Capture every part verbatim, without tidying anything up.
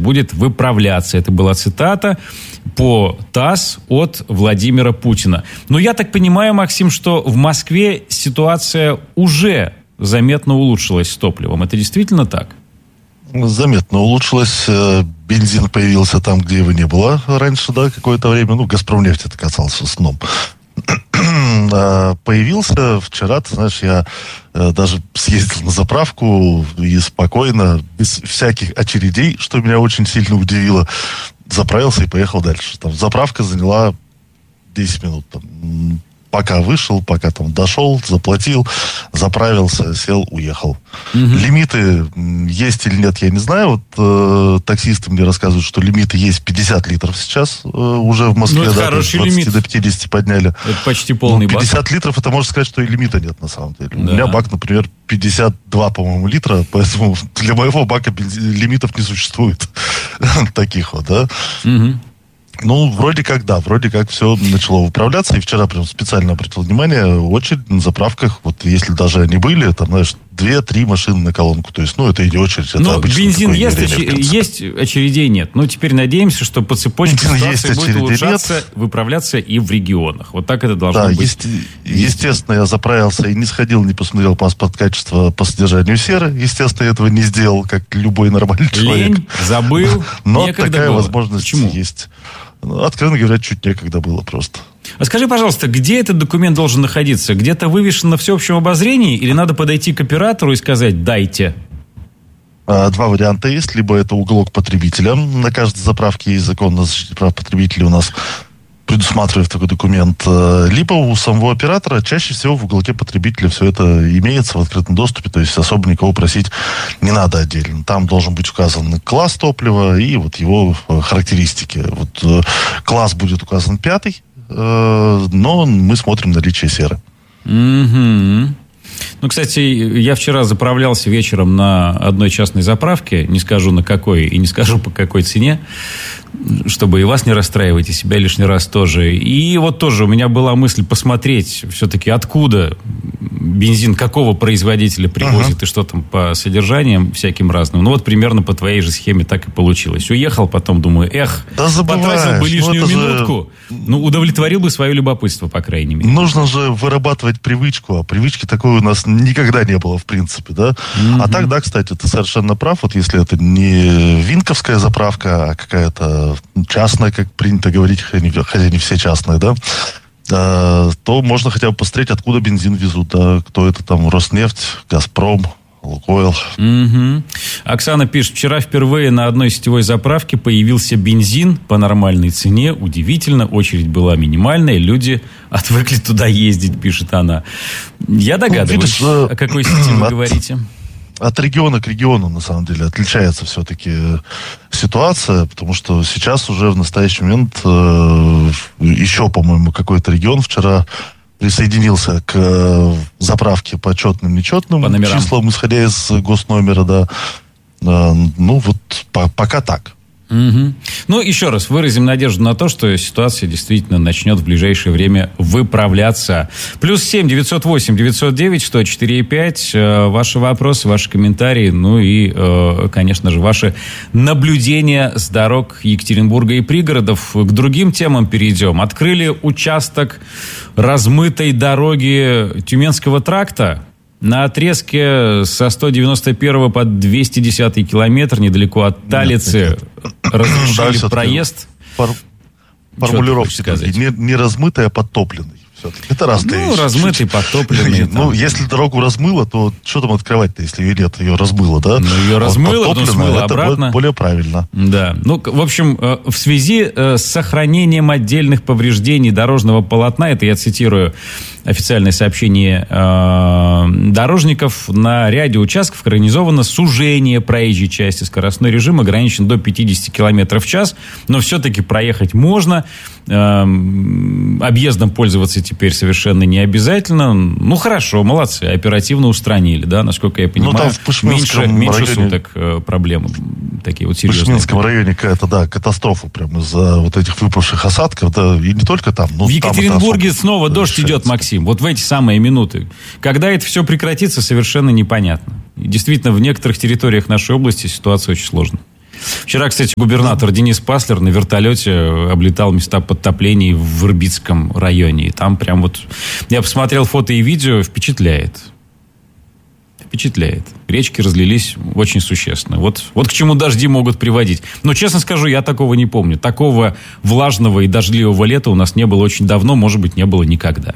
будет выправляться. Это была цитата по ТАСС от Владимира Путина. Но я так понимаю, Максим, что в Москве ситуация уже заметно улучшилась с топливом. Это действительно так? Заметно улучшилось. Бензин появился там, где его не было раньше, да, какое-то время. Ну, «Газпромнефть» это касалось в основном. Появился вчера, ты знаешь, я даже съездил на заправку и спокойно, без всяких очередей, что меня очень сильно удивило, заправился и поехал дальше. Там заправка заняла десять минут. Там, пока вышел, пока там дошел, заплатил, заправился, сел, уехал. Угу. Лимиты есть или нет, я не знаю. Вот э, таксисты мне рассказывают, что лимиты есть пятьдесят литров сейчас э, уже в Москве. Ну, да, с двадцати до пятидесяти подняли. Это почти полный ну, бак. пятьдесят литров, это можно сказать, что и лимита нет на самом деле. Да. У меня бак, например, пятьдесят два, по-моему, литра, поэтому для моего бака лимитов не существует. Таких вот, да. Угу. Ну, вроде как, да, вроде как все начало управляться. И вчера прям специально обратил внимание, очередь на заправках, вот если даже они были, там, знаешь, две-три машины на колонку. То есть, ну, это и не очередь, это обычно. Бензин есть, явление, оч... есть, очередей нет. Ну, теперь надеемся, что по цепочке бензин ситуация есть, будет улучшаться, нет. выправляться и в регионах. Вот так это должно да, быть. Есть, естественно, я заправился и не сходил, не посмотрел паспорт качества по содержанию серы. Естественно, этого не сделал, как любой нормальный человек. Лень, забыл, но такая было. возможность Почему? Есть. Ну, откровенно говоря, чуть некогда было просто. А скажи, пожалуйста, где этот документ должен находиться? Где-то вывешен на всеобщем обозрении? Или надо подойти к оператору и сказать «дайте»? Два варианта есть. Либо это уголок потребителя. На каждой заправке есть закон о защите прав потребителей у нас предусматривает такой документ. Либо у самого оператора. Чаще всего в уголке потребителя все это имеется в открытом доступе. То есть особо никого просить не надо отдельно. Там должен быть указан класс топлива и вот его характеристики. Вот класс будет указан пятый, но мы смотрим наличие серы. Mm-hmm. Ну, кстати, я вчера заправлялся вечером на одной частной заправке, не скажу на какой и не скажу по какой цене, чтобы и вас не расстраивать, и себя лишний раз тоже. И вот тоже у меня была мысль посмотреть все-таки, откуда бензин, какого производителя привозит, uh-huh. и что там по содержаниям всяким разным. Ну, вот примерно по твоей же схеме так и получилось. Уехал, потом думаю, эх, да потратил бы лишнюю ну, минутку, же... ну, удовлетворил бы свое любопытство, по крайней мере. Нужно же вырабатывать привычку, а привычки такой у нас никогда не было, в принципе, да? Uh-huh. А так, да, кстати, ты совершенно прав, вот если это не винковская заправка, а какая-то частная, как принято говорить, хотя не все частные, да, то можно хотя бы посмотреть, откуда бензин везут, да, кто это там, Роснефть, Газпром, Лукойл. Угу. Оксана пишет, вчера впервые на одной сетевой заправке появился бензин по нормальной цене. Удивительно, очередь была минимальная, люди отвыкли туда ездить, пишет она. Я догадываюсь, ну, видишь, о какой сети вы от... говорите. От региона к региону, на самом деле, отличается все-таки ситуация, потому что сейчас уже в настоящий момент э, еще, по-моему, какой-то регион вчера присоединился к э, заправке по четным, нечетным по числам, исходя из госномера, да. Э, ну, вот по- пока так. Угу. Ну, еще раз выразим надежду на то, что ситуация действительно начнет в ближайшее время выправляться. Плюс семь девятьсот восемь девятьсот девять сто четыре пять. Э, ваши вопросы, ваши комментарии, ну и, э, конечно же, ваши наблюдения с дорог Екатеринбурга и пригородов. К другим темам перейдем. Открыли участок размытой дороги Тюменского тракта. На отрезке со сто девяносто первого по двести десятый километр, недалеко от Талицы, разрешили да, проезд. Фор... Формулировки не, не размытый, а подтопленный. Все-таки. Это разные Ну, вещи. размытый, подтопленный. Ну, если дорогу размыло, то что там открывать-то, если ее нет? Ее размыло, да? Ну, ее размыло, потом смыло это обратно. Более правильно. Да. Ну, в общем, в связи с сохранением отдельных повреждений дорожного полотна, это я цитирую официальное сообщение э, дорожников, на ряде участков организовано сужение проезжей части. Скоростной режим ограничен до пятьдесят километров в час, но все-таки проехать можно. Э, объездом пользоваться теперь совершенно не обязательно. Ну, хорошо, молодцы, оперативно устранили, да, насколько я понимаю. Ну, там в меньше, меньше районе... суток э, проблемы такие вот серьезные. В Пышминском районе какая-то, да, катастрофа прямо из-за вот этих выпавших осадков, да, и не только там. Ну, в Екатеринбурге снова дождь решается. идет, Максим. Вот в эти самые минуты. Когда это все прекратится, совершенно непонятно. И действительно, в некоторых территориях нашей области ситуация очень сложная. Вчера, кстати, губернатор Денис Паслер на вертолете облетал места подтоплений в Ирбитском районе. И там прям вот... Я посмотрел фото и видео, впечатляет. Впечатляет. Речки разлились очень существенно. Вот, вот к чему дожди могут приводить. Но, честно скажу, я такого не помню. Такого влажного и дождливого лета у нас не было очень давно, может быть, не было никогда.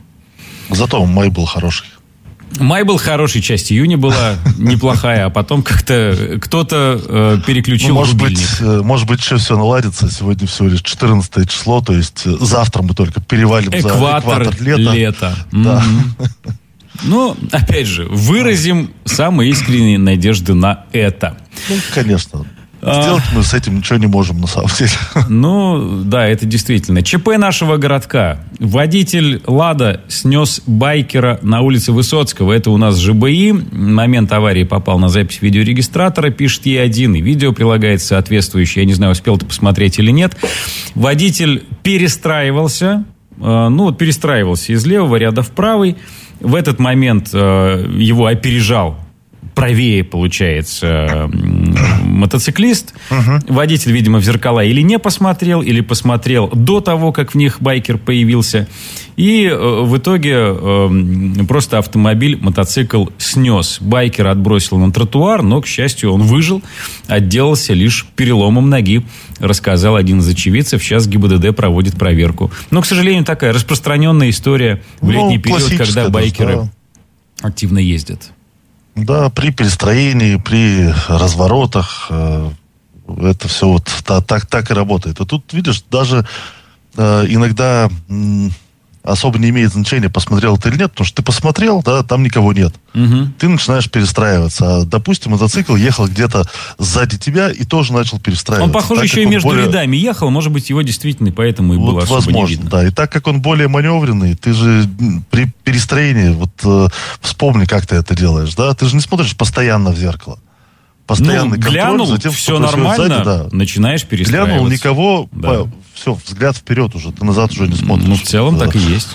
Зато май был хороший. Май был хороший, часть июня была неплохая, а потом как-то кто-то э, переключил ну, может рубильник. Быть, может быть, еще все наладится. Сегодня всего лишь четырнадцатое число, то есть завтра мы только перевалим экватор, за экватор лета. лета. Да. Mm-hmm. Ну, опять же, выразим самые искренние надежды на это. Ну, конечно. Сделать мы с этим ничего не можем, на самом деле. Ну, да, это действительно. ЧП нашего городка. Водитель «Лада» снес байкера на улице Высоцкого. Это у нас ЖБИ. Момент аварии попал на запись видеорегистратора, пишет Е один. И видео прилагается соответствующее. Я не знаю, успел ты посмотреть или нет. Водитель перестраивался. Ну, вот перестраивался из левого ряда в правый. В этот момент его опережал правее, получается, мотоциклист. Угу. Водитель, видимо, в зеркала или не посмотрел, или посмотрел до того, как в них байкер появился. И э, в итоге э, просто автомобиль, мотоцикл снес. Байкер отбросил на тротуар, но, к счастью, он выжил, отделался лишь переломом ноги, рассказал один из очевидцев. Сейчас ГИБДД проводит проверку. Но, к сожалению, такая распространенная история в ну, летний период, когда байкеры да. активно ездят. Да, при перестроении, при разворотах э, это все вот та, так, так и работает. А тут, видишь, даже э, иногда м, особо не имеет значения, посмотрел ты или нет, потому что ты посмотрел, да, там никого нет. Угу. Ты начинаешь перестраиваться. А, допустим, мотоцикл ехал где-то сзади тебя и тоже начал перестраиваться. Он, похоже, так, еще и между более... рядами ехал, может быть, его действительно поэтому и вот было особо возможно, не видно. Да, и так как он более маневренный, ты же при перестроении, вот э, вспомни, как ты это делаешь, да, ты же не смотришь постоянно в зеркало. Постоянный ну, контроль, глянул, затем все нормально, сзади, да. начинаешь перестраиваться. Глянул, никого, да. по, все, взгляд вперед уже, ты назад уже не смотришь. Ну, в целом да. так и есть.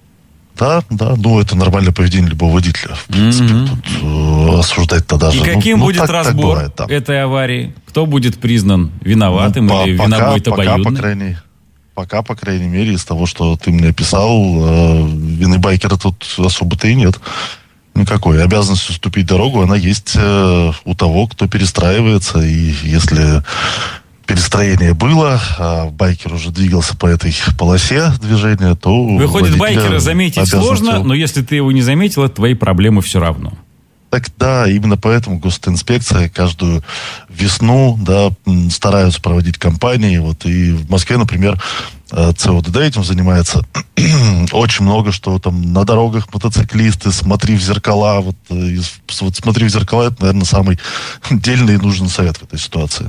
Да, да, ну это нормальное поведение любого водителя. В принципе, mm-hmm. тут э, осуждать-то даже. И каким ну, будет ну, так, разбор так бывает, да. этой аварии? Кто будет признан виноватым ну, или по, вина будет обоюдной? Пока, по крайней, пока, по крайней мере, из того, что ты мне описал, э, вины байкера тут особо-то и нет. Никакой. Обязанность уступить дорогу, она есть э, у того, кто перестраивается. И если перестроение было, а байкер уже двигался по этой полосе движения, то... Выходит, байкера заметить сложно, его... но если ты его не заметил, это твои проблемы все равно. Так да, именно поэтому госинспекция каждую весну да, стараются проводить кампании. Вот, и в Москве, например, ЦОДД этим занимается. Очень много, что там на дорогах мотоциклисты, смотри в зеркала. Вот, и, вот смотри в зеркала, это, наверное, самый дельный и нужный совет в этой ситуации.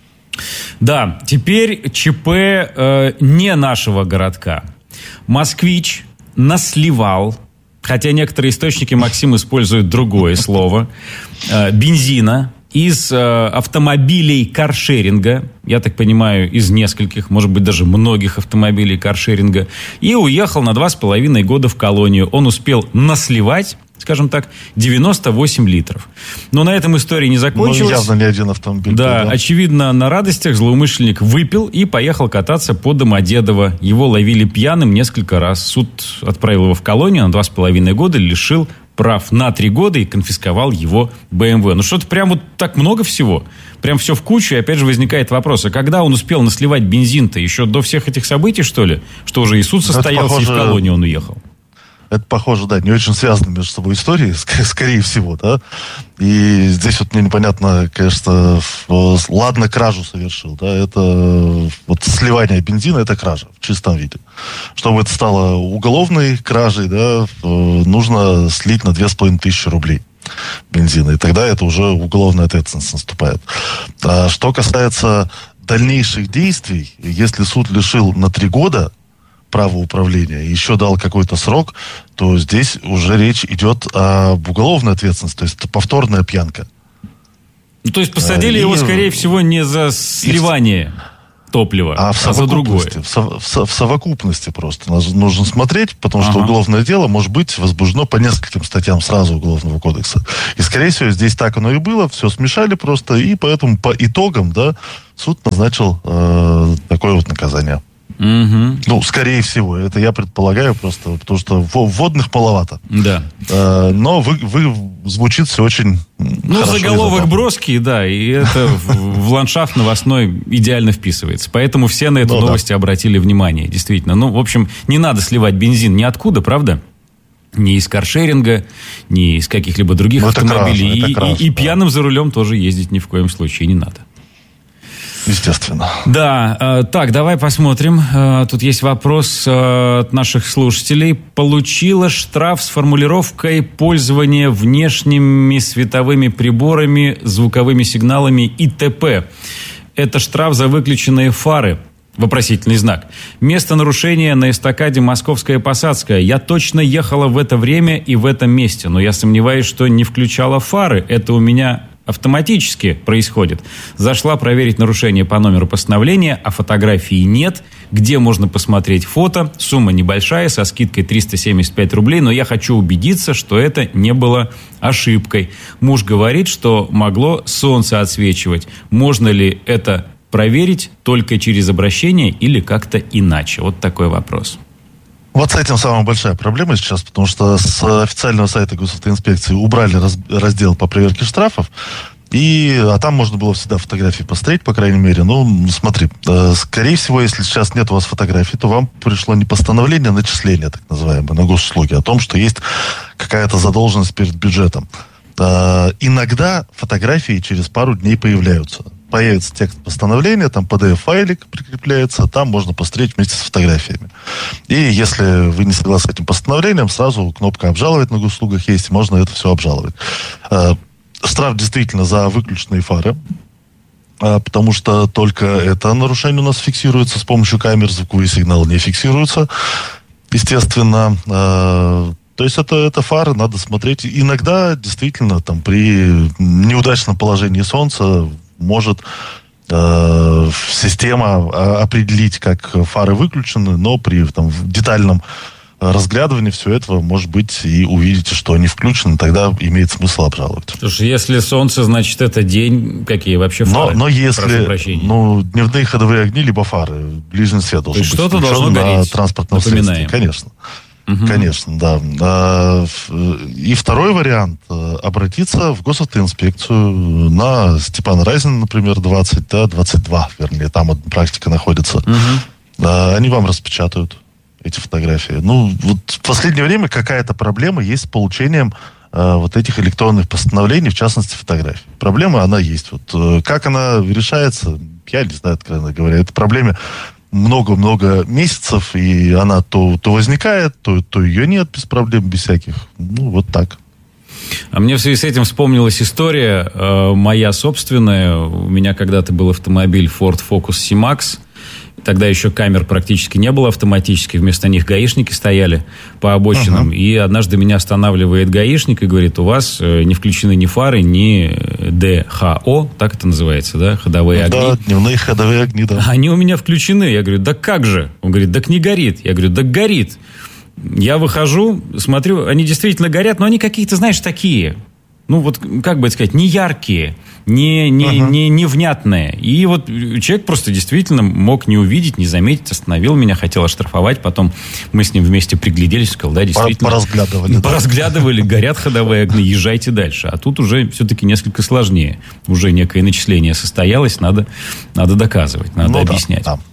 Да, теперь ЧП э, не нашего городка. Москвич насливал, хотя некоторые источники, Максим, используют другое слово, э, бензина из э, автомобилей каршеринга, я так понимаю, из нескольких, может быть, даже многих автомобилей каршеринга, и уехал на два с половиной года в колонию. Он успел насливать, скажем так, девяносто восемь литров. Но на этом история не закончилась. Ну, явно не один автомобиль. Да, да, очевидно, на радостях злоумышленник выпил и поехал кататься по Домодедово. Его ловили пьяным несколько раз. Суд отправил его в колонию на два с половиной года, лишил прав на три года и конфисковал его бэ эм вэ. Ну, что-то прям вот так много всего. Прям все в кучу. И опять же возникает вопрос, а когда он успел насливать бензин-то? Еще до всех этих событий, что ли? Что уже и суд состоялся, похоже... и в колонию он уехал. Это, похоже, да, не очень связаны между собой истории, скорее всего, да. И здесь вот мне непонятно, конечно, ладно, кражу совершил, да, это вот сливание бензина, это кража в чистом виде. Чтобы это стало уголовной кражей, да, нужно слить на две с половиной тысячи рублей бензина, и тогда это уже уголовная ответственность наступает. А что касается дальнейших действий, если суд лишил на три года право управления, еще дал какой-то срок, то здесь уже речь идет об уголовной ответственности, то есть это повторная пьянка. Ну, то есть посадили а, его, и, скорее всего, не за сливание топлива, а, в а за другое. В, со, в, со, в совокупности просто нужно смотреть, потому что ага. уголовное дело может быть возбуждено по нескольким статьям сразу Уголовного кодекса. И, скорее всего, здесь так оно и было, все смешали просто, и поэтому по итогам, да, суд назначил э, такое вот наказание. Угу. Ну, скорее всего, это я предполагаю просто, потому что вводных маловато. Да. Э, но вы, вы звучит все очень Ну, хорошо. заголовок броский, да, и это в, в ландшафт новостной идеально вписывается. Поэтому все на эту ну, новость да. обратили внимание, действительно. Ну, в общем, не надо сливать бензин ниоткуда, правда? Ни из каршеринга, ни из каких-либо других ну, автомобилей. Это красно, это красно, и, и, и да. пьяным за рулем тоже ездить ни в коем случае не надо. Естественно. Да, э, так, давай посмотрим. Э, тут есть вопрос э, от наших слушателей. Получила штраф с формулировкой пользования внешними световыми приборами, звуковыми сигналами и т.п. Это штраф за выключенные фары. Вопросительный знак. Место нарушения на эстакаде Московская Посадская. Я точно ехала в это время и в этом месте, но я сомневаюсь, что не включала фары. Это у меня автоматически происходит. Зашла проверить нарушение по номеру постановления, а фотографии нет. Где можно посмотреть фото? Сумма небольшая, со скидкой триста семьдесят пять рублей, но я хочу убедиться, что это не было ошибкой. Муж говорит, что могло солнце отсвечивать. Можно ли это проверить только через обращение или как-то иначе? Вот такой вопрос. Вот с этим самая большая проблема сейчас, потому что с официального сайта госавтоинспекции убрали раз, раздел по проверке штрафов, и, а там можно было всегда фотографии посмотреть, по крайней мере. Ну, смотри, э, скорее всего, если сейчас нет у вас фотографий, то вам пришло не постановление, а начисление, так называемое, на госуслуги, о том, что есть какая-то задолженность перед бюджетом. Э, иногда фотографии через пару дней появляются. Появится текст постановления, там пи ди эф-файлик прикрепляется, там можно посмотреть вместе с фотографиями. И если вы не согласны с этим постановлением, сразу кнопка «Обжаловать» на госуслугах есть, и можно это все обжаловать. Штраф действительно за выключенные фары, потому что только это нарушение у нас фиксируется с помощью камер, звуковые сигналы не фиксируются, естественно. То есть это, это фары, надо смотреть. Иногда действительно там при неудачном положении солнца может э, система определить, как фары выключены, но при там, детальном разглядывании всего этого, может быть, и увидите, что они включены, тогда имеет смысл обжаловать. Слушай, если солнце, значит, это день, какие вообще фары? Но, но если, ну, дневные ходовые огни, либо фары, ближний свет должен быть что-то должно на гореть, транспортном средстве, конечно. Угу. Конечно, да. И второй вариант – обратиться в госавтоинспекцию на Степана Разина, например, двадцать, да, двадцать два, вернее, там практика находится. Угу. Они вам распечатают эти фотографии. Ну, вот в последнее время какая-то проблема есть с получением вот этих электронных постановлений, в частности, фотографий. Проблема, она есть. Вот как она решается, я не знаю, откровенно говоря. Это проблема много-много месяцев, и она то, то возникает, то, то ее нет без проблем, без всяких. Ну, вот так. А мне в связи с этим вспомнилась история э, моя собственная. У меня когда-то был автомобиль Ford Focus C-Max. Тогда еще камер практически не было автоматически. Вместо них гаишники стояли по обочинам. Uh-huh. И однажды меня останавливает гаишник и говорит: у вас не включены ни фары, ни ди эйч о, так это называется, да, ходовые огни. Да, дневные ходовые огни, да. Они у меня включены. Я говорю: да как же? Он говорит: так не горит. Я говорю: да горит. Я выхожу, смотрю, они действительно горят, но они какие-то, знаешь, такие... Ну, вот, как бы это сказать, не яркие, не, не, uh-huh. не, невнятные. И вот человек просто действительно мог не увидеть, не заметить, остановил меня, хотел оштрафовать. Потом мы с ним вместе пригляделись, сказал: да, действительно. Поразглядывали. Поразглядывали, горят ходовые огни, езжайте дальше. А тут уже все-таки несколько сложнее. Уже некое начисление состоялось, надо, надо доказывать, надо ну, объяснять. Да,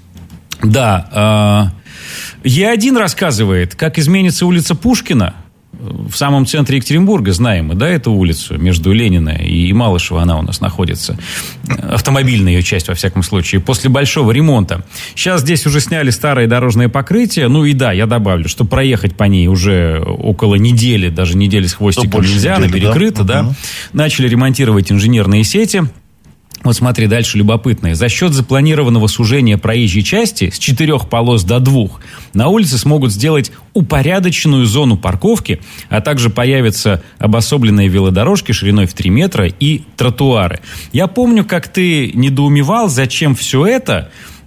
да. да э, Е один рассказывает, как изменится улица Пушкина. В самом центре Екатеринбурга, знаем мы, да, эту улицу между Ленина и Малышева, она у нас находится. Автомобильная ее часть, во всяком случае, после большого ремонта. Сейчас здесь уже сняли старое дорожное покрытие. Ну и да, я добавлю, что проехать по ней уже около недели, даже недели с хвостиком нельзя, недели, она перекрыта, да. да. Угу. Начали ремонтировать инженерные сети. Вот смотри, дальше любопытное. За счет запланированного сужения проезжей части с четырех полос до двух на улице смогут сделать упорядоченную зону парковки, а также появятся обособленные велодорожки шириной в три метра и тротуары. Я помню, как ты недоумевал, зачем все это.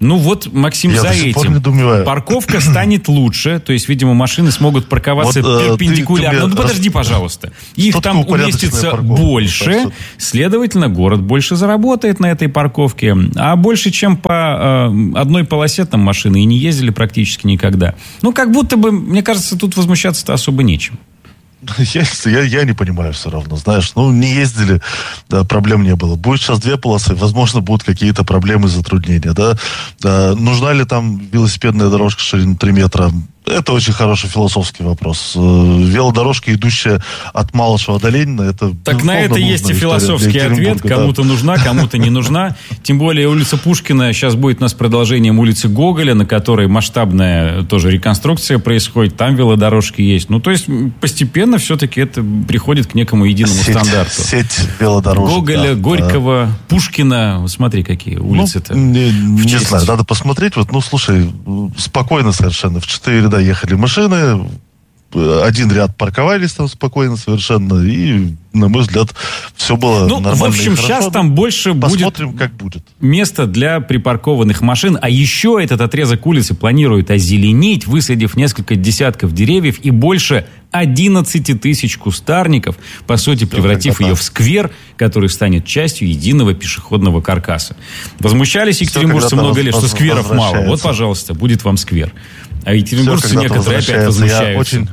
Ну вот, Максим, Я за этим. Парковка станет лучше, то есть, видимо, машины смогут парковаться вот, перпендикулярно. Ты, ты ну, подожди, рас... пожалуйста. Их там уместится больше, так, следовательно, город больше заработает на этой парковке. А больше, чем по э, одной полосе там машины и не ездили практически никогда. Ну, как будто бы, мне кажется, тут возмущаться-то особо нечем. Я, я, я не понимаю все равно, знаешь, ну, не ездили, да, проблем не было. Будет сейчас две полосы, возможно, будут какие-то проблемы, затруднения, да. Да, нужна ли там велосипедная дорожка шириной три метра? Это очень хороший философский вопрос. Велодорожка, идущая от Малышева до Ленина, это... Так на это есть и философский ответ. Кому-то да. нужна, кому-то не нужна. Тем более улица Пушкина сейчас будет у нас продолжением улицы Гоголя, на которой масштабная тоже реконструкция происходит. Там велодорожки есть. Ну, то есть постепенно все-таки это приходит к некому единому сеть, стандарту. Сеть велодорожек. Гоголя, да, Горького, да. Пушкина. Вот смотри, какие улицы-то. Ну, не, не знаю, надо посмотреть. Вот, ну, слушай, спокойно совершенно. В четыре ехали машины, один ряд парковались там спокойно совершенно, и, на мой взгляд, все было ну, нормально. В общем, и хорошо. Сейчас там больше Посмотрим, будет, как будет места для припаркованных машин, а еще этот отрезок улицы планируют озеленить, высадив несколько десятков деревьев и больше одиннадцать тысяч кустарников, по сути, превратив ее в сквер, который станет частью единого пешеходного каркаса. Возмущались екатеринбуржцы много лет, что скверов мало. Вот, пожалуйста, будет вам сквер. А екатеринбуржцы некоторые опять возмущаются. Я очень,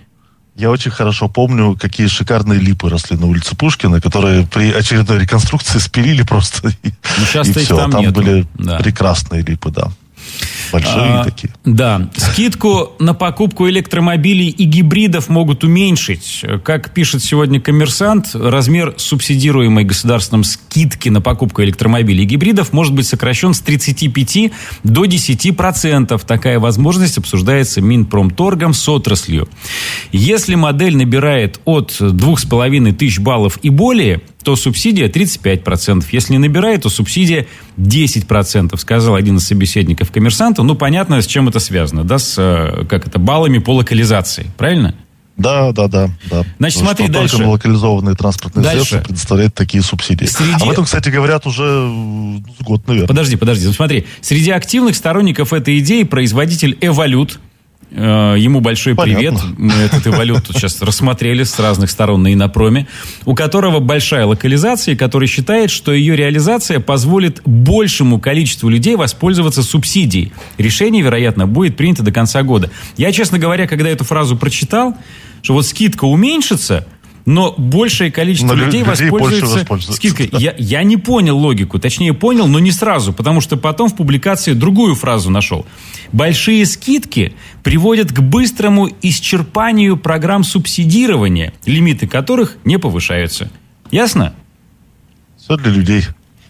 я очень хорошо помню, какие шикарные липы росли на улице Пушкина, которые при очередной реконструкции спилили просто. И, ну, сейчас-то и их все. там Там нету. были да. прекрасные липы, да. Большие а, такие. Да. Скидку на покупку электромобилей и гибридов могут уменьшить. Как пишет сегодня «Коммерсант», размер субсидируемой государством скидки на покупку электромобилей и гибридов может быть сокращен с тридцати пяти до десяти процентов. Такая возможность обсуждается Минпромторгом с отраслью. Если модель набирает от двух с половиной тысяч баллов и более, то субсидия тридцать пять процентов. Если не набирает, то субсидия десять процентов, сказал один из собеседников «Коммерсанта». Ну, понятно, с чем это связано, да, с, как это, баллами по локализации, правильно? Да, да, да. да. Значит, Потому смотри что дальше. Только локализованные транспортные дальше. средства предоставляют такие субсидии. Среди... Об этом, кстати, говорят уже год, наверное. Подожди, подожди, ну, смотри. Среди активных сторонников этой идеи производитель «Эволют». Ему большой Понятно. Привет. Мы этот «Эволют» тут сейчас рассмотрели с разных сторон на Инопроме, у которого большая локализация, и который считает, что ее реализация позволит большему количеству людей воспользоваться субсидией. Решение, вероятно, будет принято до конца года. Я, честно говоря, когда эту фразу прочитал, что вот скидка уменьшится, но большее количество но людей, людей воспользуются скидкой. Я, я не понял логику. Точнее, понял, но не сразу. Потому что потом в публикации другую фразу нашел. Большие скидки приводят к быстрому исчерпанию программ субсидирования, лимиты которых не повышаются. Ясно? Все для людей.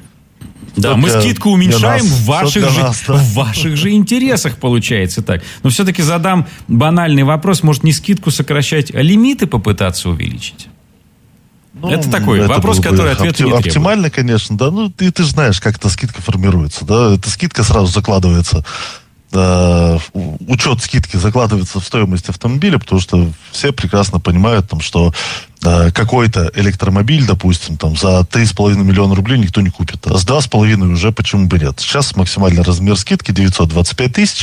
Да, мы скидку уменьшаем в ваших, же, нас, да. в ваших же интересах, получается так. Но все-таки задам банальный вопрос. Может, не скидку сокращать, а лимиты попытаться увеличить? Ну, это такой это вопрос, который ответа опти- не требует. Оптимально, конечно, да. Ну, ты, ты же знаешь, как эта скидка формируется, да. Эта скидка сразу закладывается, э, учет скидки закладывается в стоимость автомобиля, потому что все прекрасно понимают, там, что э, какой-то электромобиль, допустим, там, за три с половиной миллиона рублей никто не купит. А с два с половиной уже почему бы нет. Сейчас максимальный размер скидки девятьсот двадцать пять тысяч.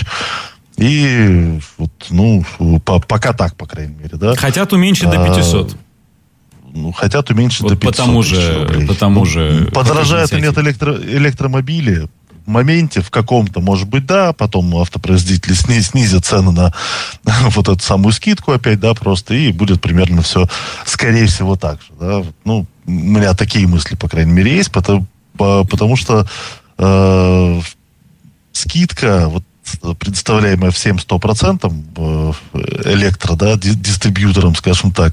И вот, ну, по, пока так, по крайней мере, да. Хотят уменьшить а, до пятисот. Ну, хотят уменьшить вот до пятисот потому же, рублей. Потому ну, же подорожает или нет электро, электромобили, в моменте, в каком-то, может быть, да, потом автопроизводители сни, снизят цены на вот эту самую скидку опять, да, просто, и будет примерно все, скорее всего, так же, да. Ну, у меня такие мысли, по крайней мере, есть, потому, потому что э, скидка, вот, предоставляемая всем сто процентов электро, да, дистрибьюторам, скажем так,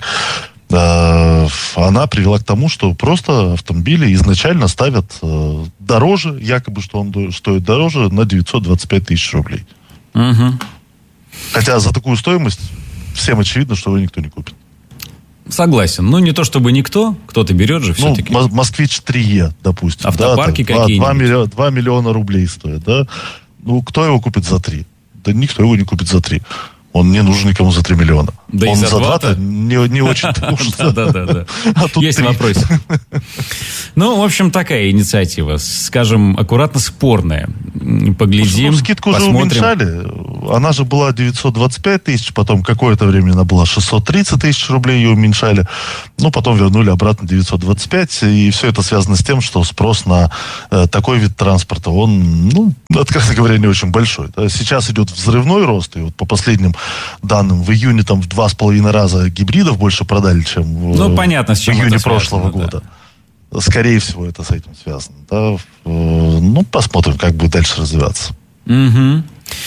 она привела к тому, что просто автомобили изначально ставят дороже, якобы, что он стоит дороже, на девятьсот двадцать пять тысяч рублей. Угу. Хотя за такую стоимость всем очевидно, что его никто не купит. Согласен. Ну, не то чтобы никто, кто-то берет же все-таки. Ну, «Москвич три е», допустим. Автопарки да, какие-нибудь. два миллиона, два миллиона рублей стоит, да. Ну, кто его купит за три? Да никто его не купит за три. Он не нужен никому за три миллиона. Да он и за два-то не, не очень-то нужен. Да-да-да. Есть вопрос. Ну, в общем, такая инициатива. Скажем, аккуратно спорная. Поглядим, ну, скидку уже уменьшали. Она же была девятьсот двадцать пять тысяч, потом какое-то время она была шестьсот тридцать тысяч рублей, ее уменьшали. Ну, потом вернули обратно девятьсот двадцать пять. И все это связано с тем, что спрос на э, такой вид транспорта, он, ну, откровенно говоря, не очень большой. Сейчас идет взрывной рост. И вот по последним данным, в июне там в два с половиной раза гибридов больше продали, чем ну, в, понятно, с чем в июне это прошлого связано, года. Да. Скорее всего, это с этим связано. Да? Ну, посмотрим, как будет дальше развиваться. Угу.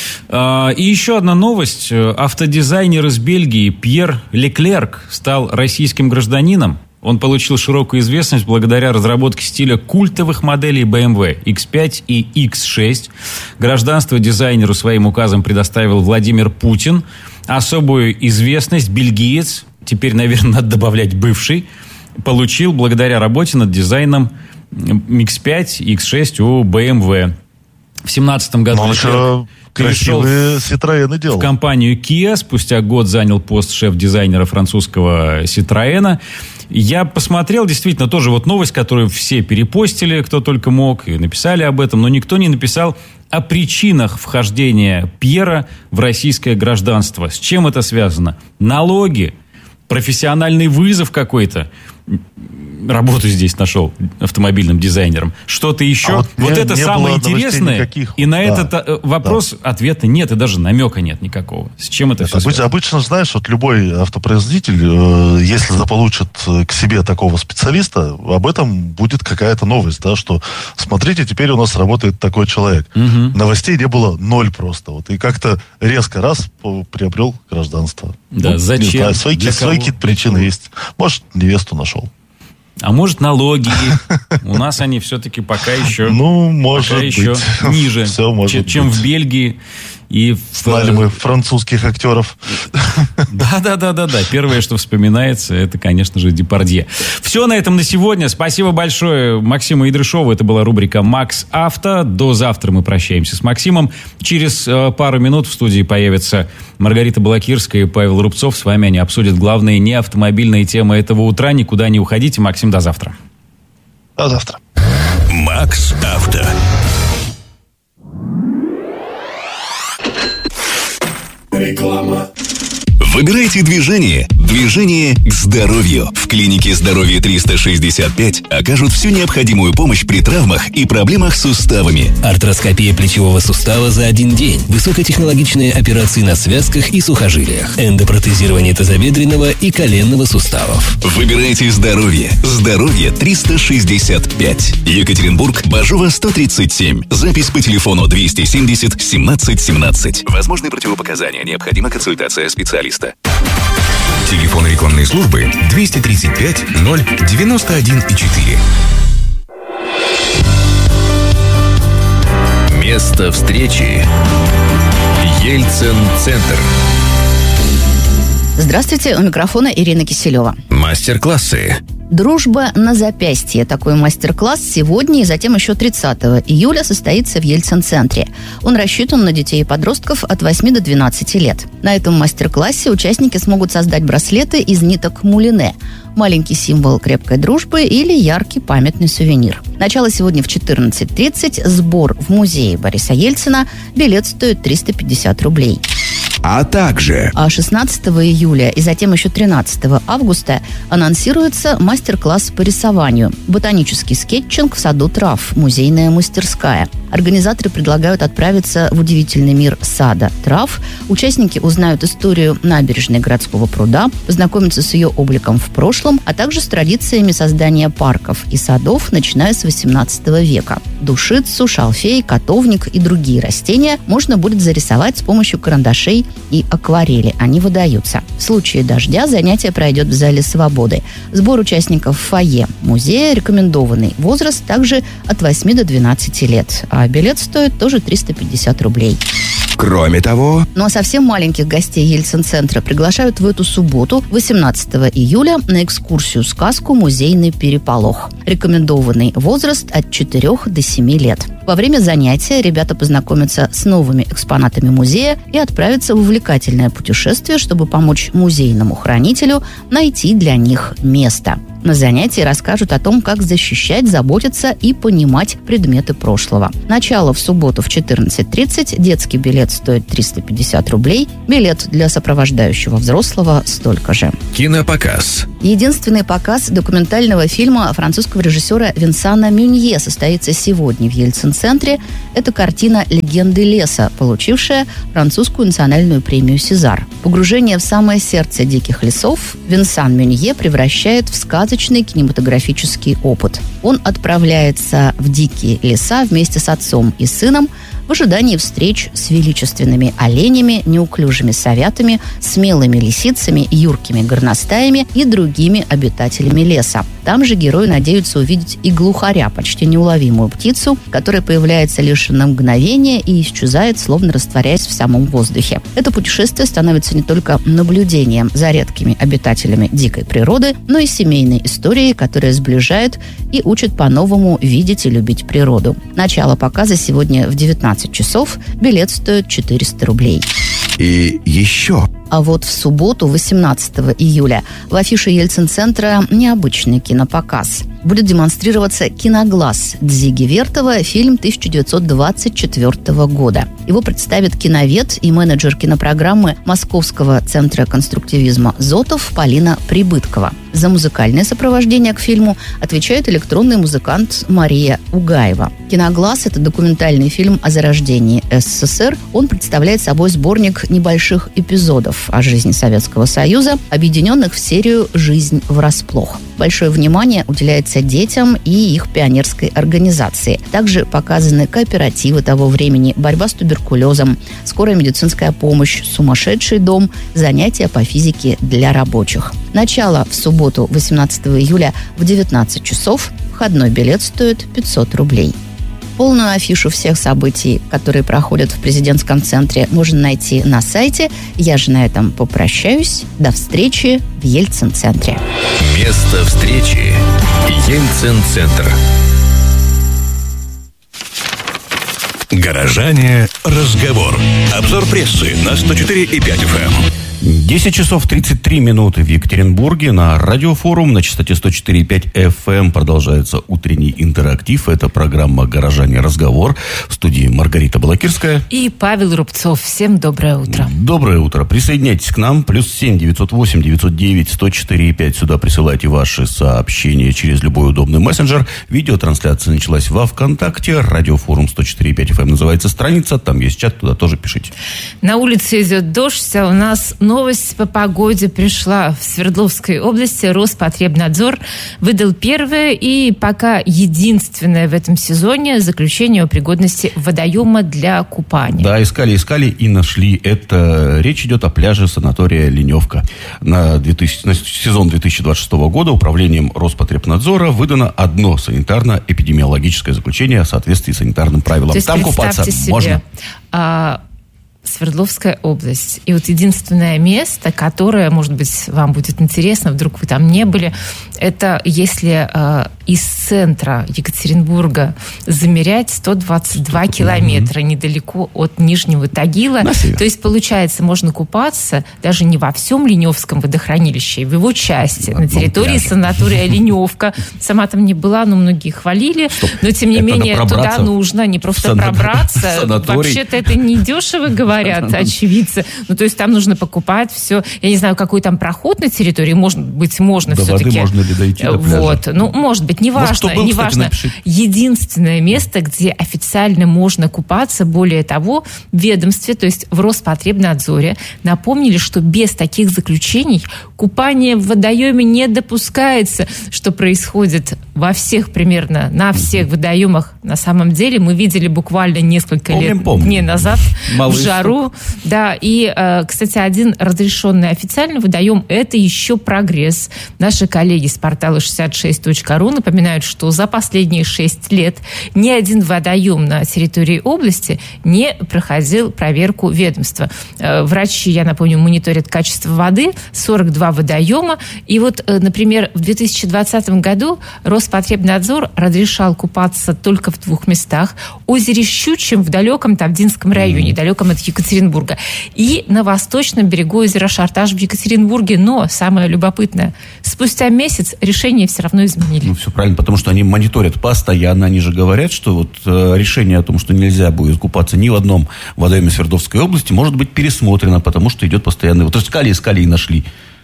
А, и еще одна новость. Автодизайнер из Бельгии Пьер Леклерк стал российским гражданином. Он получил широкую известность благодаря разработке стиля культовых моделей бэ эм вэ икс пять и икс шесть. Гражданство дизайнеру своим указом предоставил Владимир Путин. Особую известность бельгиец, теперь, наверное, надо добавлять бывший, получил благодаря работе над дизайном икс пять и икс шесть у бэ эм вэ. В семнадцатом году он еще красивые Citroёны делал. В компанию Kia, спустя год занял пост шеф-дизайнера французского Citroёна. Я посмотрел, действительно, тоже вот новость, которую все перепостили, кто только мог, и написали об этом, но никто не написал о причинах вхождения Пьера в российское гражданство. С чем это связано? Налоги, профессиональный вызов какой-то. Работу здесь нашел автомобильным дизайнером. Что-то еще. А вот вот не, это не самое интересное. Никаких. И на да, этот вопрос да. ответа нет, и даже намека нет никакого. С чем это, это все обычно, обычно, знаешь, вот любой автопроизводитель, если заполучит к себе такого специалиста, об этом будет какая-то новость, да, что смотрите, теперь у нас работает такой человек. Угу. Новостей не было ноль просто. Вот, и как-то резко раз приобрел гражданство. Да, ну, зачем? Не знаю, свои, свои какие-то причины есть. Может, невесту нашел. А может, налоги. У нас они все-таки пока еще, ну, может пока еще быть. ниже, Все может чем быть. в Бельгии. И знали мы французских актеров. Да-да-да-да-да. Первое, что вспоминается, это, конечно же, Депардье. Все на этом на сегодня. Спасибо большое Максиму Идрышову. Это была рубрика «Макс Авто». До завтра мы прощаемся с Максимом. Через э, пару минут в студии появятся Маргарита Балакирская и Павел Рубцов. С вами они обсудят главные неавтомобильные темы этого утра. Никуда не уходите. Максим, до завтра. До завтра. «Макс Авто». Реклама. Выбирайте движение. Движение к здоровью. В клинике «Здоровье триста шестьдесят пять» окажут всю необходимую помощь при травмах и проблемах с суставами. Артроскопия плечевого сустава за один день. Высокотехнологичные операции на связках и сухожилиях. Эндопротезирование тазобедренного и коленного суставов. Выбирайте здоровье. «Здоровье триста шестьдесят пять». Екатеринбург, Бажова, сто тридцать семь. Запись по телефону двести семьдесят семнадцать семнадцать. Возможны противопоказания. Необходима консультация специалиста. Телефон рекламной службы двести тридцать пять ноль девяносто один четыре. Место встречи. Ельцин-центр. Здравствуйте, у микрофона Ирина Киселева. Мастер-классы. «Дружба на запястье». Такой мастер-класс сегодня и затем еще тридцатого июля состоится в Ельцин-центре. Он рассчитан на детей и подростков от восьми до двенадцати лет. На этом мастер-классе участники смогут создать браслеты из ниток мулине. Маленький символ крепкой дружбы или яркий памятный сувенир. Начало сегодня в четырнадцать тридцать. Сбор в музее Бориса Ельцина. Билет стоит триста пятьдесят рублей. А также... А шестнадцатого июля и затем еще тринадцатого августа анонсируется мастер-класс по рисованию. Ботанический скетчинг в саду трав. Музейная мастерская. Организаторы предлагают отправиться в удивительный мир сада трав. Участники узнают историю набережной городского пруда, познакомятся с ее обликом в прошлом, а также с традициями создания парков и садов, начиная с восемнадцатого века. Душицу, шалфей, котовник и другие растения можно будет зарисовать с помощью карандашей и акварели. Они выдаются. В случае дождя занятие пройдет в зале «Свободы». Сбор участников в фойе музея. Рекомендованный возраст также от восьми до двенадцати лет. А билет стоит тоже триста пятьдесят рублей. Кроме того... Ну а совсем маленьких гостей Ельцин-центра приглашают в эту субботу, восемнадцатого июля, на экскурсию-сказку «Музейный переполох». Рекомендованный возраст от четырёх до семи лет. Во время занятия ребята познакомятся с новыми экспонатами музея и отправятся в увлекательное путешествие, чтобы помочь музейному хранителю найти для них место. На занятии расскажут о том, как защищать, заботиться и понимать предметы прошлого. Начало в субботу в четырнадцать тридцать. Детский билет стоит триста пятьдесят рублей. Билет для сопровождающего взрослого столько же. Кинопоказ. Единственный показ документального фильма французского режиссера Винсана Мюнье состоится сегодня в Ельцин-центре. Это картина «Легенды леса», получившая французскую национальную премию «Сезар». Погружение в самое сердце диких лесов Винсан Мюнье превращает в сказочный кинематографический опыт. Он отправляется в дикие леса вместе с отцом и сыном в ожидании встреч с величественными оленями, неуклюжими совятами, смелыми лисицами, юркими горностаями и другими обитателями леса. Там же герои надеются увидеть и глухаря, почти неуловимую птицу, которая появляется лишь на мгновение и исчезает, словно растворяясь в самом воздухе. Это путешествие становится не только наблюдением за редкими обитателями дикой природы, но и семейной историей, которая сближает и учит по-новому видеть и любить природу. Начало показа сегодня в девятнадцать часов. Билет стоит четыреста рублей. И еще... А вот в субботу, восемнадцатого июля, в афише Ельцин-центра необычный кинопоказ. Будет демонстрироваться «Киноглаз» Дзиги Вертова, фильм тысяча девятьсот двадцать четвёртого года. Его представит киновед и менеджер кинопрограммы Московского центра конструктивизма «Зотов» Полина Прибыткова. За музыкальное сопровождение к фильму отвечает электронный музыкант Мария Угаева. «Киноглаз» — это документальный фильм о зарождении СССР. Он представляет собой сборник небольших эпизодов о жизни Советского Союза, объединенных в серию «Жизнь врасплох». Большое внимание уделяется детям и их пионерской организации. Также показаны кооперативы того времени, борьба с туберкулезом, скорая медицинская помощь, сумасшедший дом, занятия по физике для рабочих. Начало в субботу, восемнадцатого июля в девятнадцать часов. Входной билет стоит пятьсот рублей. Полную афишу всех событий, которые проходят в президентском центре, можно найти на сайте. Я же на этом попрощаюсь. До встречи в Ельцин-центре. Место встречи. Ельцин-центр. Горожане. Разговор. Обзор прессы на сто четыре и пять эф эм. десять часов тридцать три минуты в Екатеринбурге. На радиофорум на частоте сто четыре и пять эф эм продолжается утренний интерактив. Это программа «Горожане. Разговор». В студии Маргарита Балакирская и Павел Рубцов. Всем доброе утро. Доброе утро. Присоединяйтесь к нам. Плюс семь девятьсот восемь девятьсот девять сто четыре и пять. Сюда присылайте ваши сообщения через любой удобный мессенджер. Видеотрансляция началась во ВКонтакте. Радиофорум сто четыре и пять эф эм называется страница. Там есть чат, туда тоже пишите. На улице идет дождь, а у нас новость по погоде пришла. В Свердловской области Роспотребнадзор выдал первое и пока единственное в этом сезоне заключение о пригодности водоема для купания. Да, искали, искали и нашли. Это речь идет о пляже санатория «Леневка». На, две тысячи, на сезон две тысячи двадцать шестого года управлением Роспотребнадзора выдано одно санитарно-эпидемиологическое заключение о соответствии санитарным правилам. То есть, там купаться себе, можно. А, Свердловская область. И вот единственное место, которое, может быть, вам будет интересно, вдруг вы там не были, это если э, из центра Екатеринбурга замерять сто двадцать два километра, mm-hmm. недалеко от Нижнего Тагила. То есть, получается, можно купаться даже не во всем Леневском водохранилище, в его части, на, на территории пляже. Санатория Леневка. Сама там не была, но многие хвалили. Стоп. Но, тем не это менее, туда нужно не просто сан... пробраться. Вообще-то это не дешево, говорят очевидцы. Ну, то есть, там нужно покупать все. Я не знаю, какой там проход на территории. Может быть, можно до все-таки. Воды можно ли дойти до пляжа? Вот. Ну, может быть, неважно. Может, неважно. Единственное место, где официально можно купаться, более того, в ведомстве, то есть в Роспотребнадзоре, напомнили, что без таких заключений купание в водоеме не допускается, что происходит во всех примерно, на всех водоемах. На самом деле, мы видели буквально несколько помним, лет помним. дней назад Малый в жару. Стук. Да, и, кстати, один разрешенный официальный водоем – это еще прогресс. Наши коллеги с портала шестьдесят шесть точка ру напоминают, что за последние шесть лет ни один водоем на территории области не проходил проверку ведомства. Врачи, я напомню, мониторят качество воды, сорок два водоема. И вот, например, в две тысячи двадцатом году Роспотребнадзор Роспотребнадзор разрешал купаться только в двух местах. Озере Щучьем в далеком Тавдинском районе, mm-hmm. далеком от Екатеринбурга. И на восточном берегу озера Шарташ в Екатеринбурге. Но, самое любопытное, спустя месяц решение все равно изменили. Ну, все правильно, потому что они мониторят постоянно. Они же говорят, что вот э, решение о том, что нельзя будет купаться ни в одном водоеме Свердловской области, может быть пересмотрено, потому что идет постоянный... Вот искали, искали и нашли.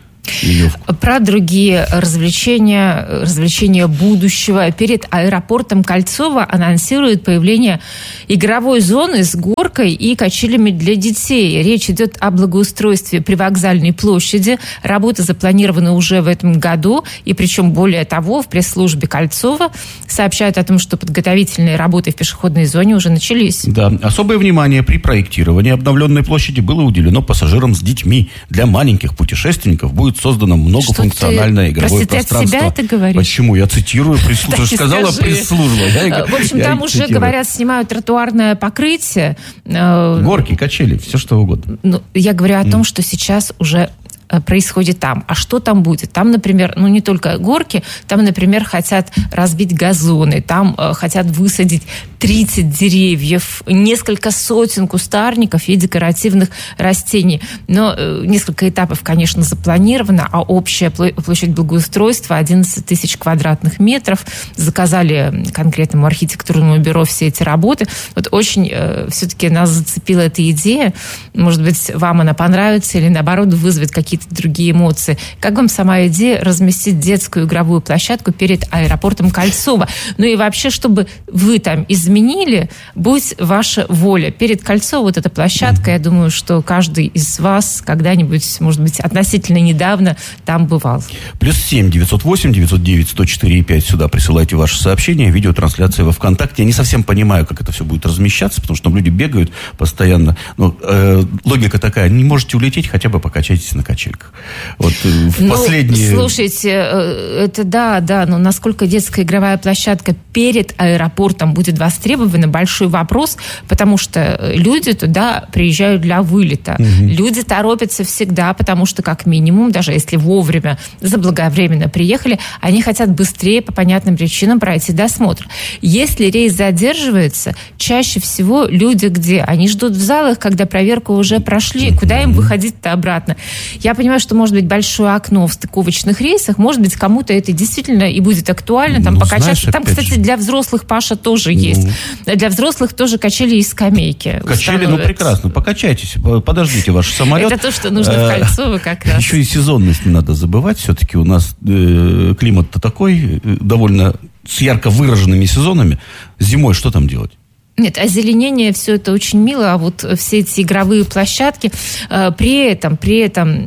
Про другие развлечения, развлечения будущего. Перед аэропортом Кольцово анонсируют появление игровой зоны с горкой и качелями для детей. Речь идет о благоустройстве привокзальной площади. Работа запланирована уже в этом году. И причем, более того, в пресс-службе Кольцова сообщают о том, что подготовительные работы в пешеходной зоне уже начались. Да, особое внимание при проектировании обновленной площади было уделено пассажирам с детьми. Для маленьких путешественников будет создано многофункциональное что ты, игровое простите, пространство. От себя это говоришь? Почему? Я цитирую пресс-службу. Сказала пресс-служба. Я, в общем, я там уже, цитирую. Говорят, снимают тротуарное покрытие. Горки, качели, все что угодно. Ну, я говорю о том, mm. что сейчас уже происходит там. А что там будет? Там, например, ну не только горки, там, например, хотят разбить газоны, там э, хотят высадить тридцать деревьев, несколько сотен кустарников и декоративных растений. Но э, несколько этапов, конечно, запланировано, а общая площадь благоустройства одиннадцать тысяч квадратных метров. Заказали конкретному архитектурному бюро все эти работы. Вот очень э, все-таки нас зацепила эта идея. Может быть, вам она понравится или, наоборот, вызовет какие-то другие эмоции. Как вам сама идея разместить детскую игровую площадку перед аэропортом Кольцово? Ну и вообще, чтобы вы там изменили, будь ваша воля. Перед Кольцово вот эта площадка, я думаю, что каждый из вас когда-нибудь, может быть, относительно недавно там бывал. Плюс семь девятьсот восемь девятьсот девять сто четыре и пять сюда присылайте ваши сообщения, видеотрансляция во ВКонтакте. Я не совсем понимаю, как это все будет размещаться, потому что там люди бегают постоянно. Но э, логика такая, не можете улететь, хотя бы покачайтесь на качельках. Вот в ну, последние... Слушайте, это да, да, но насколько детская игровая площадка перед аэропортом будет востребована, большой вопрос, потому что люди туда приезжают для вылета. Угу. Люди торопятся всегда, потому что, как минимум, даже если вовремя, заблаговременно приехали, они хотят быстрее, по понятным причинам, пройти досмотр. Если рейс задерживается, чаще всего люди где? Они ждут в залах, когда проверку уже прошли. Угу. Куда им выходить-то обратно? Я понимаю, что может быть большое окно в стыковочных рейсах, может быть, кому-то это действительно и будет актуально, там, ну, покачаться. Там, кстати, же. Для взрослых, Паша, тоже ну. есть. Для взрослых тоже качели и скамейки. Качели, установят. ну, прекрасно. Покачайтесь, подождите ваш самолет. Это то, что нужно в Кольцово как раз. Еще и сезонность не надо забывать. Все-таки у нас э, климат-то такой, э, довольно с ярко выраженными сезонами. Зимой что там делать? Нет, озеленение, все это очень мило, а вот все эти игровые площадки, э, при этом, при этом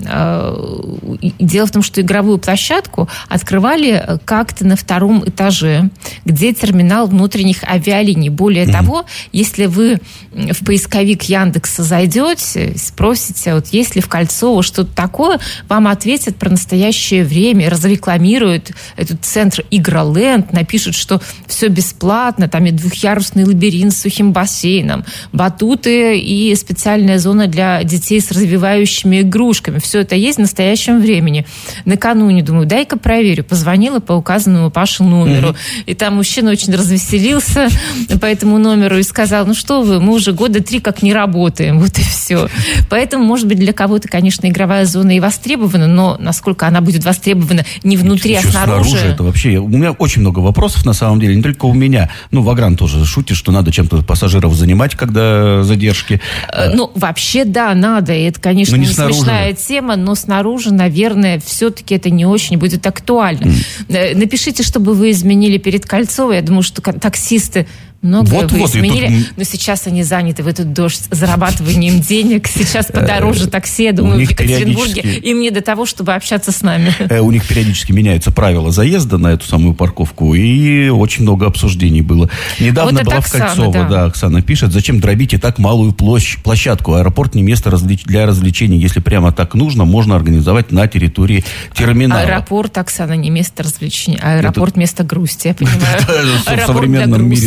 э, дело в том, что игровую площадку открывали как-то на втором этаже, где терминал внутренних авиалиний. Более mm-hmm. того, если вы в поисковик Яндекса зайдете, спросите, вот есть ли в Кольцово что-то такое, вам ответят про настоящее время, разрекламируют этот центр Игроленд, напишут, что все бесплатно, там и двухъярусный лабиринт с сухим бассейном, батуты и специальная зона для детей с развивающими игрушками. Все это есть в настоящем времени. Накануне, думаю, дай-ка проверю. Позвонила по указанному Паше номеру. Mm-hmm. И там мужчина очень развеселился по этому номеру и сказал, ну что вы, мы уже года три как не работаем. Вот и все. Поэтому, может быть, для кого-то, конечно, игровая зона и востребована, но насколько она будет востребована не внутри, а снаружи. снаружи это вообще... У меня очень много вопросов, на самом деле, не только у меня. Ну, Вагран тоже шутит, что надо чем пассажиров занимать, когда задержки. Ну, вообще, да, надо. И это, конечно, не, не смешная тема, но снаружи, наверное, все-таки это не очень будет актуально. Mm. Напишите, чтобы вы изменили перед Кольцово. Я думаю, что таксисты многое вот, вы вот, изменили, тут... но сейчас они заняты в этот дождь зарабатыванием денег. Сейчас подороже такси, я думаю, в Екатеринбурге. Им не до того, чтобы общаться с нами. У них периодически меняются правила заезда на эту самую парковку, и очень много обсуждений было. Недавно вот была в Кольцово, да. да, Оксана пишет, зачем дробить и так малую площадь, площадку? Аэропорт не место развлеч... для развлечений. Если прямо так нужно, можно организовать на территории терминала. Аэропорт, Оксана, не место развлечений. Аэропорт – место грусти, я понимаю. В современном мире.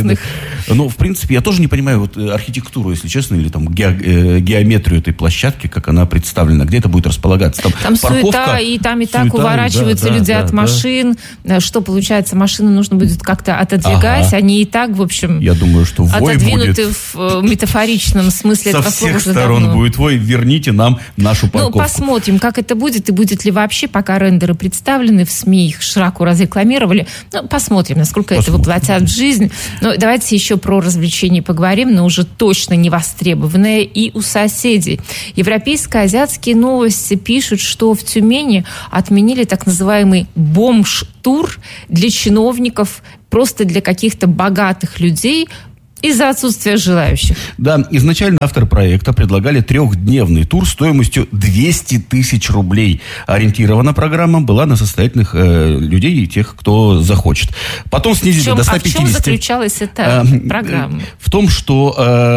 Но, в принципе, я тоже не понимаю вот архитектуру, если честно, или там ге- геометрию этой площадки, как она представлена, где это будет располагаться. Там, там парковка, суета, и там и так суета, уворачиваются да, люди да, от да, машин. Да. Что получается, машины нужно будет как-то отодвигать, ага. они и так, в общем, я думаю, что вой отодвинуты будет в метафоричном смысле со этого слова всех уже сторон давно. будет вой, верните нам нашу парковку. Ну, посмотрим, как это будет, и будет ли вообще, пока рендеры представлены в СМИ, их широко разрекламировали. Ну, посмотрим, насколько посмотрим. это воплотят в жизнь. Но давайте еще про развлечения поговорим, но уже точно не востребованное и у соседей. Европейско-азиатские новости пишут, что в Тюмени отменили так называемый бомж-тур для чиновников, просто для каких-то богатых людей, из-за отсутствия желающих. Да, изначально авторы проекта предлагали трехдневный тур стоимостью двести тысяч рублей. Ориентирована программа была на состоятельных э, людей и тех, кто захочет. Потом снизили чем, до ста пятидесяти. А в чем заключалась эта э, программа? В том, что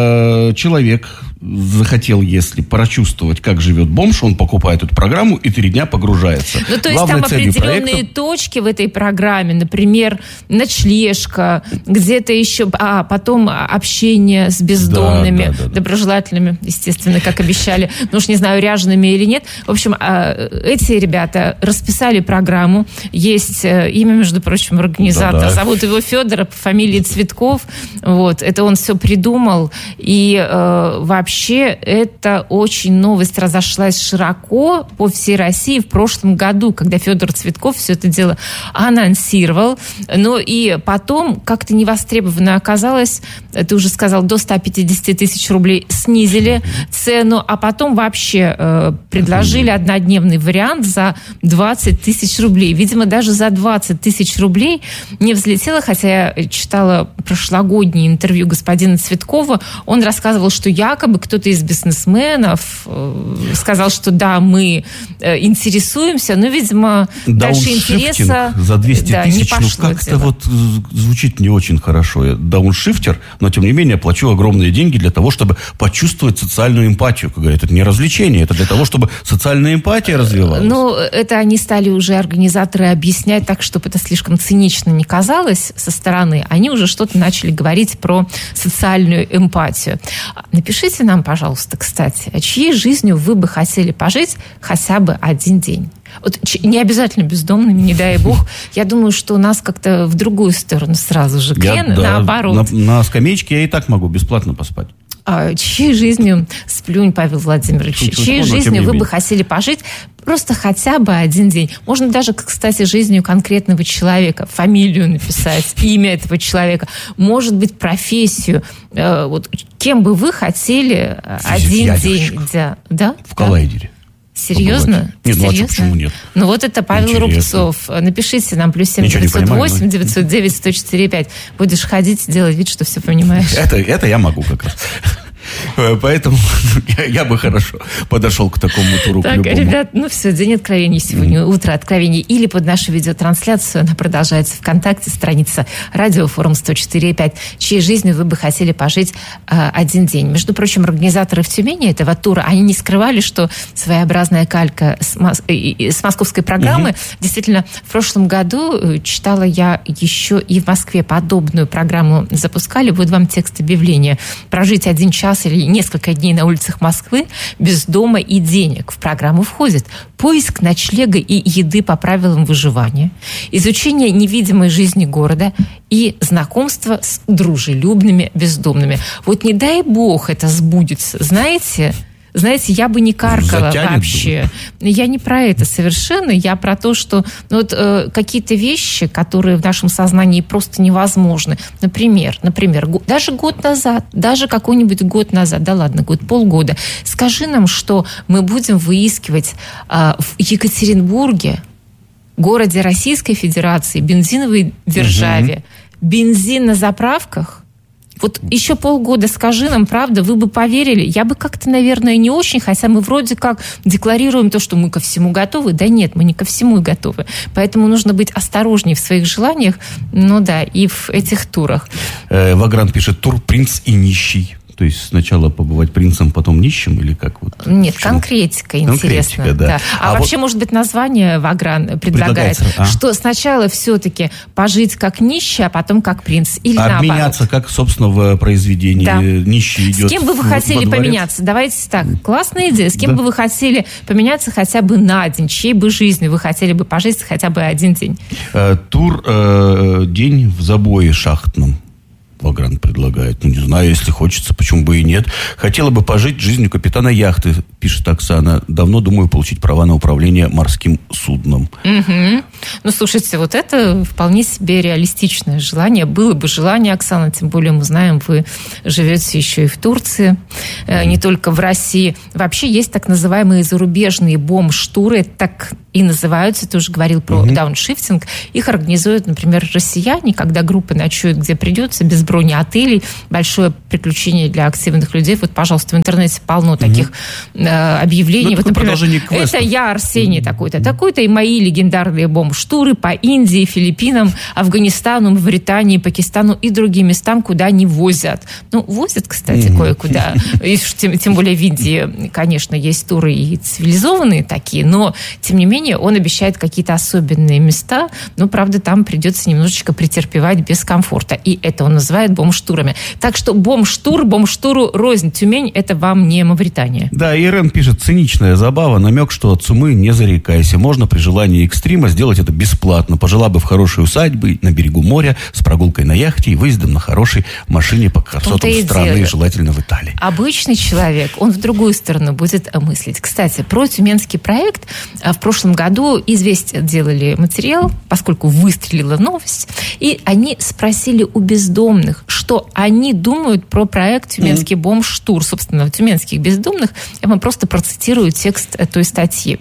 э, человек захотел, если прочувствовать, как живет бомж, он покупает эту программу и три дня погружается. Ну, то есть Главной там определенные проекта... точки в этой программе, например, ночлежка, где-то еще, а потом общение с бездомными, да, да, да, да. доброжелательными, естественно, как обещали, ну уж не знаю, ряжеными или нет. В общем, эти ребята расписали программу, есть имя, между прочим, организатора, да, да. зовут его Федор, по фамилии Цветков, вот, это он все придумал, и э, вообще Вообще, эта очень новость разошлась широко по всей России в прошлом году, когда Федор Цветков все это дело анонсировал. Но и потом как-то невостребованно оказалось, ты уже сказал, до ста пятидесяти тысяч рублей снизили цену, а потом вообще э, предложили однодневный вариант за двадцать тысяч рублей. Видимо, даже за двадцать тысяч рублей не взлетело, хотя я читала прошлогоднее интервью господина Цветкова, он рассказывал, что якобы кто-то из бизнесменов сказал, что да, мы интересуемся, но, видимо, дальше интереса за двести да, тысяч, не пошло ну, как-то дело. вот звучит не очень хорошо. Я дауншифтер, но, тем не менее, плачу огромные деньги для того, чтобы почувствовать социальную эмпатию. Как говорят, это не развлечение, это для того, чтобы социальная эмпатия развивалась. Ну, это они стали уже организаторы объяснять так, чтобы это слишком цинично не казалось со стороны. Они уже что-то начали говорить про социальную эмпатию. Напишите нам, пожалуйста, кстати, а чьей жизнью вы бы хотели пожить хотя бы один день? Вот не обязательно бездомными, не дай бог. Я думаю, что у нас как-то в другую сторону сразу же крен, я, да, наоборот. На, на скамеечке я и так могу бесплатно поспать. А, чьей жизнью, сплюнь, Павел Владимирович, Чуть-чуть, чьей но, жизнью вы бы хотели пожить просто хотя бы один день? Можно даже, кстати, жизнью конкретного человека, фамилию написать, имя этого человека, может быть, профессию. Э, вот, кем бы вы хотели один день? Да, да? В коллайдере. Серьезно? Нет, ну а Серьезно? почему нет? Ну вот это Павел Интересно. Рубцов. Напишите нам плюс семь Ничего не девятьсот восемь понимаю, девятьсот девять сто четыре пять. Будешь ходить, делать вид, что все понимаешь. Это, это я могу как раз. Поэтому я, я бы хорошо подошел к такому туру. Так, к любому. ребят, ну все, день откровений сегодня, mm-hmm. утро откровений. Или под нашу видеотрансляцию, она продолжается ВКонтакте, страница Радиофорум сто четыре и пять. Чьей жизнью вы бы хотели пожить э, один день? Между прочим, организаторы в Тюмени этого тура, они не скрывали, что своеобразная калька с, мос- с московской программы. Mm-hmm. Действительно, в прошлом году читала я еще и в Москве подобную программу запускали. Вот вам текст объявления. Прожить один час или несколько дней на улицах Москвы без дома и денег. В программу входит поиск ночлега и еды по правилам выживания, изучение невидимой жизни города и знакомство с дружелюбными бездомными. Вот не дай бог это сбудется, знаете... Знаете, я бы не каркала Затянет вообще. Будет. Я не про это совершенно. Я про то, что ну, вот, э, какие-то вещи, которые в нашем сознании просто невозможны. Например, например, го- даже год назад, даже какой-нибудь год назад, да ладно, год, полгода, скажи нам, что мы будем выискивать э, в Екатеринбурге, городе Российской Федерации, бензиновой державе, угу. бензин на заправках. Вот еще полгода скажи нам, правда, вы бы поверили? Я бы как-то, наверное, не очень, хотя мы вроде как декларируем то, что мы ко всему готовы. Да нет, мы не ко всему готовы. Поэтому нужно быть осторожнее в своих желаниях, ну да, и в этих турах. Э, Вагран пишет, тур «Принц и нищий». То есть сначала побывать принцем, потом нищим, или как? Вот, Нет, конкретика интересна. Конкретика, да. Да. А, а вообще, вот... может быть, название Вагран предлагает, а? что сначала все-таки пожить как нищий, а потом как принц, или обменяться, наоборот. как, собственно, в произведении да. нищий идет. С кем бы вы в, хотели поменяться? Давайте так, классная идея. С кем да. бы вы хотели поменяться хотя бы на день? Чьей бы жизнью вы хотели бы пожить хотя бы один день? Э, тур э, «День в забое шахтном». Вагран предлагает. Ну, не знаю, если хочется, почему бы и нет. Хотела бы пожить жизнью капитана яхты, пишет Оксана. Давно думаю получить права на управление морским судном. Угу. Ну, слушайте, вот это вполне себе реалистичное желание. Было бы желание, Оксана, тем более мы знаем, вы живете еще и в Турции, mm. не только в России. Вообще есть так называемые зарубежные бомж-туры, так и называются. Ты уже говорил про mm-hmm. дауншифтинг. Их организуют, например, россияне, когда группа ночует где придется, без брони отелей. Большое приключение для активных людей. Вот, пожалуйста, в интернете полно mm-hmm. таких э, объявлений. Ну, вот, например, это я, Арсений, mm-hmm. такой-то, такой-то, и мои легендарные бомж-туры по Индии, Филиппинам, Афганистану, Мавритании, Пакистану и другим местам, куда не возят. Ну, возят, кстати, mm-hmm. кое-куда. И, тем, тем более в Индии, конечно, есть туры и цивилизованные такие, но, тем не менее, он обещает какие-то особенные места, но, правда, там придется немножечко претерпевать без комфорта. И это он называет бомж-турами. Так что бомж-тур, бомж-туру рознь. Тюмень – это вам не Мавритания. Да, Ирен пишет, циничная забава, намек, что от сумы не зарекайся. Можно при желании экстрима сделать это бесплатно. Пожила бы в хорошей усадьбе на берегу моря с прогулкой на яхте и выездом на хорошей машине по красотам страны, и желательно в Италии. Обычный человек, он в другую сторону будет мыслить. Кстати, про тюменский проект в прошлом году «Известия» делали материал, поскольку выстрелила новость, и они спросили у бездомных, что они думают про проект «Тюменский бомж-тур». Собственно, тюменских бездомных, я вам просто процитирую текст той статьи.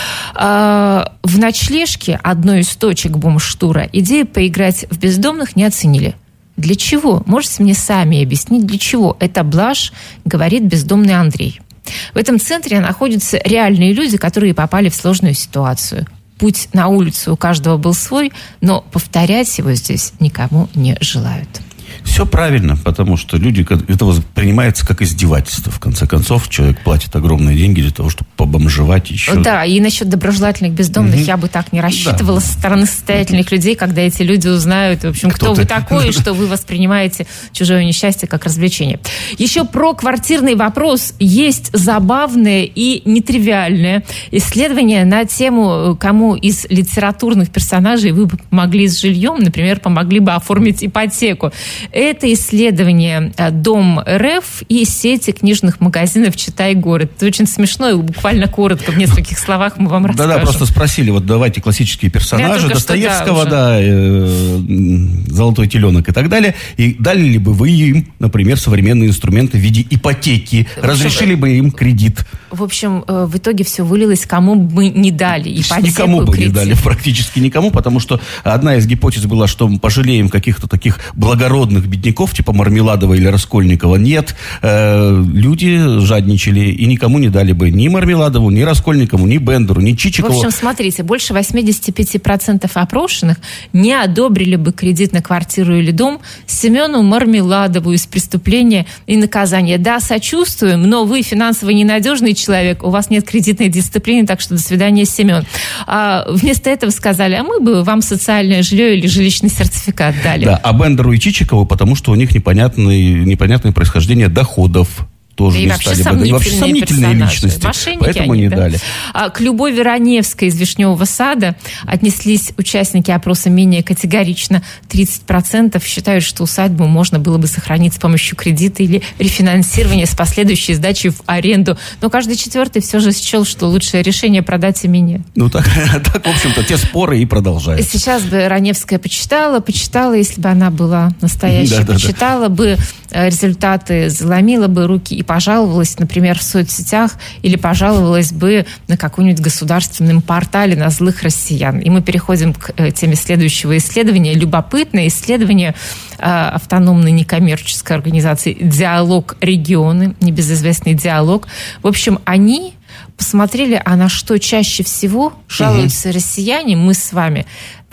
В ночлежке одной из точек бомж-тура идею поиграть в бездомных не оценили. Для чего? Можете мне сами объяснить, для чего? Это блажь, говорит бездомный Андрей. В этом центре находятся реальные люди, которые попали в сложную ситуацию. Путь на улицу у каждого был свой, но повторять его здесь никому не желают. Все правильно, потому что люди, это воспринимается как издевательство. В конце концов, человек платит огромные деньги для того, чтобы побомжевать еще. Да, и насчет доброжелательных бездомных mm-hmm. я бы так не рассчитывала да. со стороны состоятельных mm-hmm. людей, когда эти люди узнают, в общем, кто, кто вы такой, что вы воспринимаете чужое несчастье как развлечение. Еще про квартирный вопрос есть забавное и нетривиальное исследование на тему, кому из литературных персонажей вы бы помогли с жильем, например, помогли бы оформить ипотеку. Это исследование Дом РФ и сети книжных магазинов «Читай город». Это очень смешно, и буквально коротко, в нескольких словах мы вам расскажем. Да-да, просто спросили, вот давайте классические персонажи Достоевского, что, да, да э, «Золотой теленок» и так далее. И дали ли бы вы им, например, современные инструменты в виде ипотеки? В общем, разрешили бы им кредит? В общем, в итоге все вылилось, кому бы не дали ипотеку, никому бы кредит. Не дали, практически никому, потому что одна из гипотез была, что мы пожалеем каких-то таких благородных бедняков, типа Мармеладова или Раскольникова. Нет, э, люди жадничали и никому не дали бы ни Мармеладову, ни Раскольникову, ни Бендеру, ни Чичикову. В общем, смотрите, больше восемьдесят пять процентов опрошенных не одобрили бы кредит на квартиру или дом Семену Мармеладову из «Преступления и наказания». Да, сочувствуем, но вы финансово ненадежный человек, у вас нет кредитной дисциплины, так что до свидания, Семен. А вместо этого сказали, а мы бы вам социальное жилье или жилищный сертификат дали. Да, а Бендеру и Чичикову, потому что у них непонятное, непонятное происхождение доходов. Тоже и не вообще стали сомнительные, бы. Вообще сомнительные личности. Мошенники поэтому они, не да? дали. А к Любови Раневской из Вишневого сада отнеслись участники опроса менее категорично. тридцать процентов считают, что усадьбу можно было бы сохранить с помощью кредита или рефинансирования с последующей сдачей в аренду. Но каждый четвертый все же счел, что лучшее решение продать имение. Ну так, так, в общем-то, те споры и продолжаются. Сейчас бы Раневская почитала, почитала, если бы она была настоящей, да, почитала да, да. бы результаты, заломила бы руки и пожаловалась, например, в соцсетях или пожаловалась бы на каком-нибудь государственном портале на злых россиян. И мы переходим к теме следующего исследования. Любопытное исследование автономной некоммерческой организации «Диалог регионы», небезызвестный «Диалог». В общем, они посмотрели, а на что чаще всего жалуются угу. россияне, мы с вами,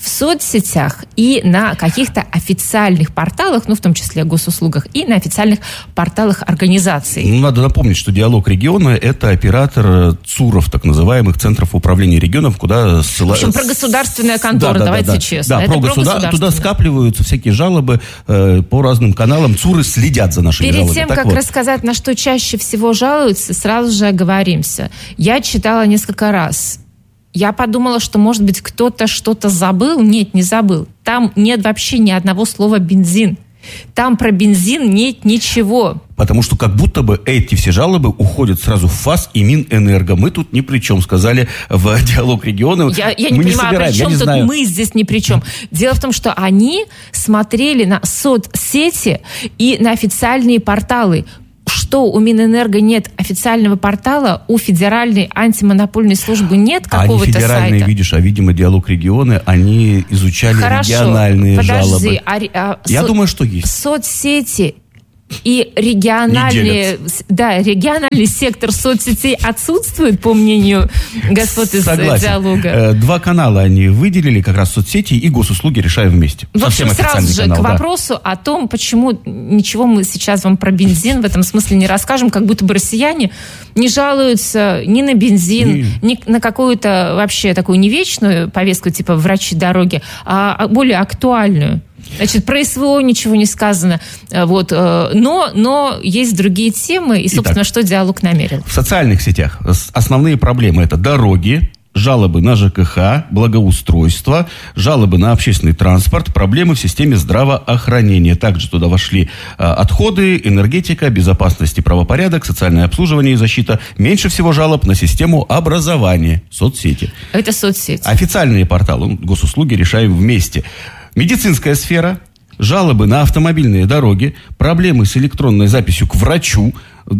в соцсетях и на каких-то официальных порталах, ну, в том числе о госуслугах, и на официальных порталах организаций. Ну, надо напомнить, что «Диалог региона» — это оператор ЦУРов, так называемых Центров управления регионов, куда ссылаются... В общем, про государственную контору, да, да, давайте да, честно. Да, это про про государ... туда скапливаются всякие жалобы э, по разным каналам. ЦУРы следят за нашими Перед жалобами. тем, так как вот. рассказать, на что чаще всего жалуются, сразу же оговоримся. Я читала несколько раз. Я подумала, что, может быть, кто-то что-то забыл. Нет, не забыл. Там нет вообще ни одного слова «бензин». Там про бензин нет ничего. Потому что как будто бы эти все жалобы уходят сразу в ФАС и Минэнерго. Мы тут ни при чем, сказали в «Диалог региона». Я, я не мы понимаю, не собираем, при чем я не тут знаю. мы здесь ни при чем. Дело в том, что они смотрели на соцсети и на официальные порталы. Что у Минэнерго нет официального портала, у Федеральной антимонопольной службы нет какого-то они федеральные, сайта. видишь, а, видимо, «Диалог региона», они изучали Хорошо, региональные подожди, жалобы. А, а, Я со- думаю, что есть. Соцсети и региональные, да, региональный сектор соцсетей отсутствует, по мнению господ из Согласен. «Диалога. Э, Два канала они выделили, как раз соцсети и госуслуги решаем вместе. В общем, Совсем сразу официальный же канал, к да. вопросу о том, почему ничего мы сейчас вам про бензин в этом смысле не расскажем, как будто бы россияне не жалуются ни на бензин, И... ни на какую-то вообще такую не вечную повестку типа «врачи дороги», а более актуальную. Значит, про СВО ничего не сказано. Вот. Но, но есть другие темы, и, собственно, Итак, что «Диалог» намерен. В социальных сетях основные проблемы – это дороги, жалобы на ЖКХ, благоустройство, жалобы на общественный транспорт, проблемы в системе здравоохранения. Также туда вошли а, отходы, энергетика, безопасность и правопорядок, социальное обслуживание и защита. Меньше всего жалоб на систему образования, соцсети. Это соцсети. Официальные порталы, госуслуги решаем вместе. Медицинская сфера, жалобы на автомобильные дороги, проблемы с электронной записью к врачу,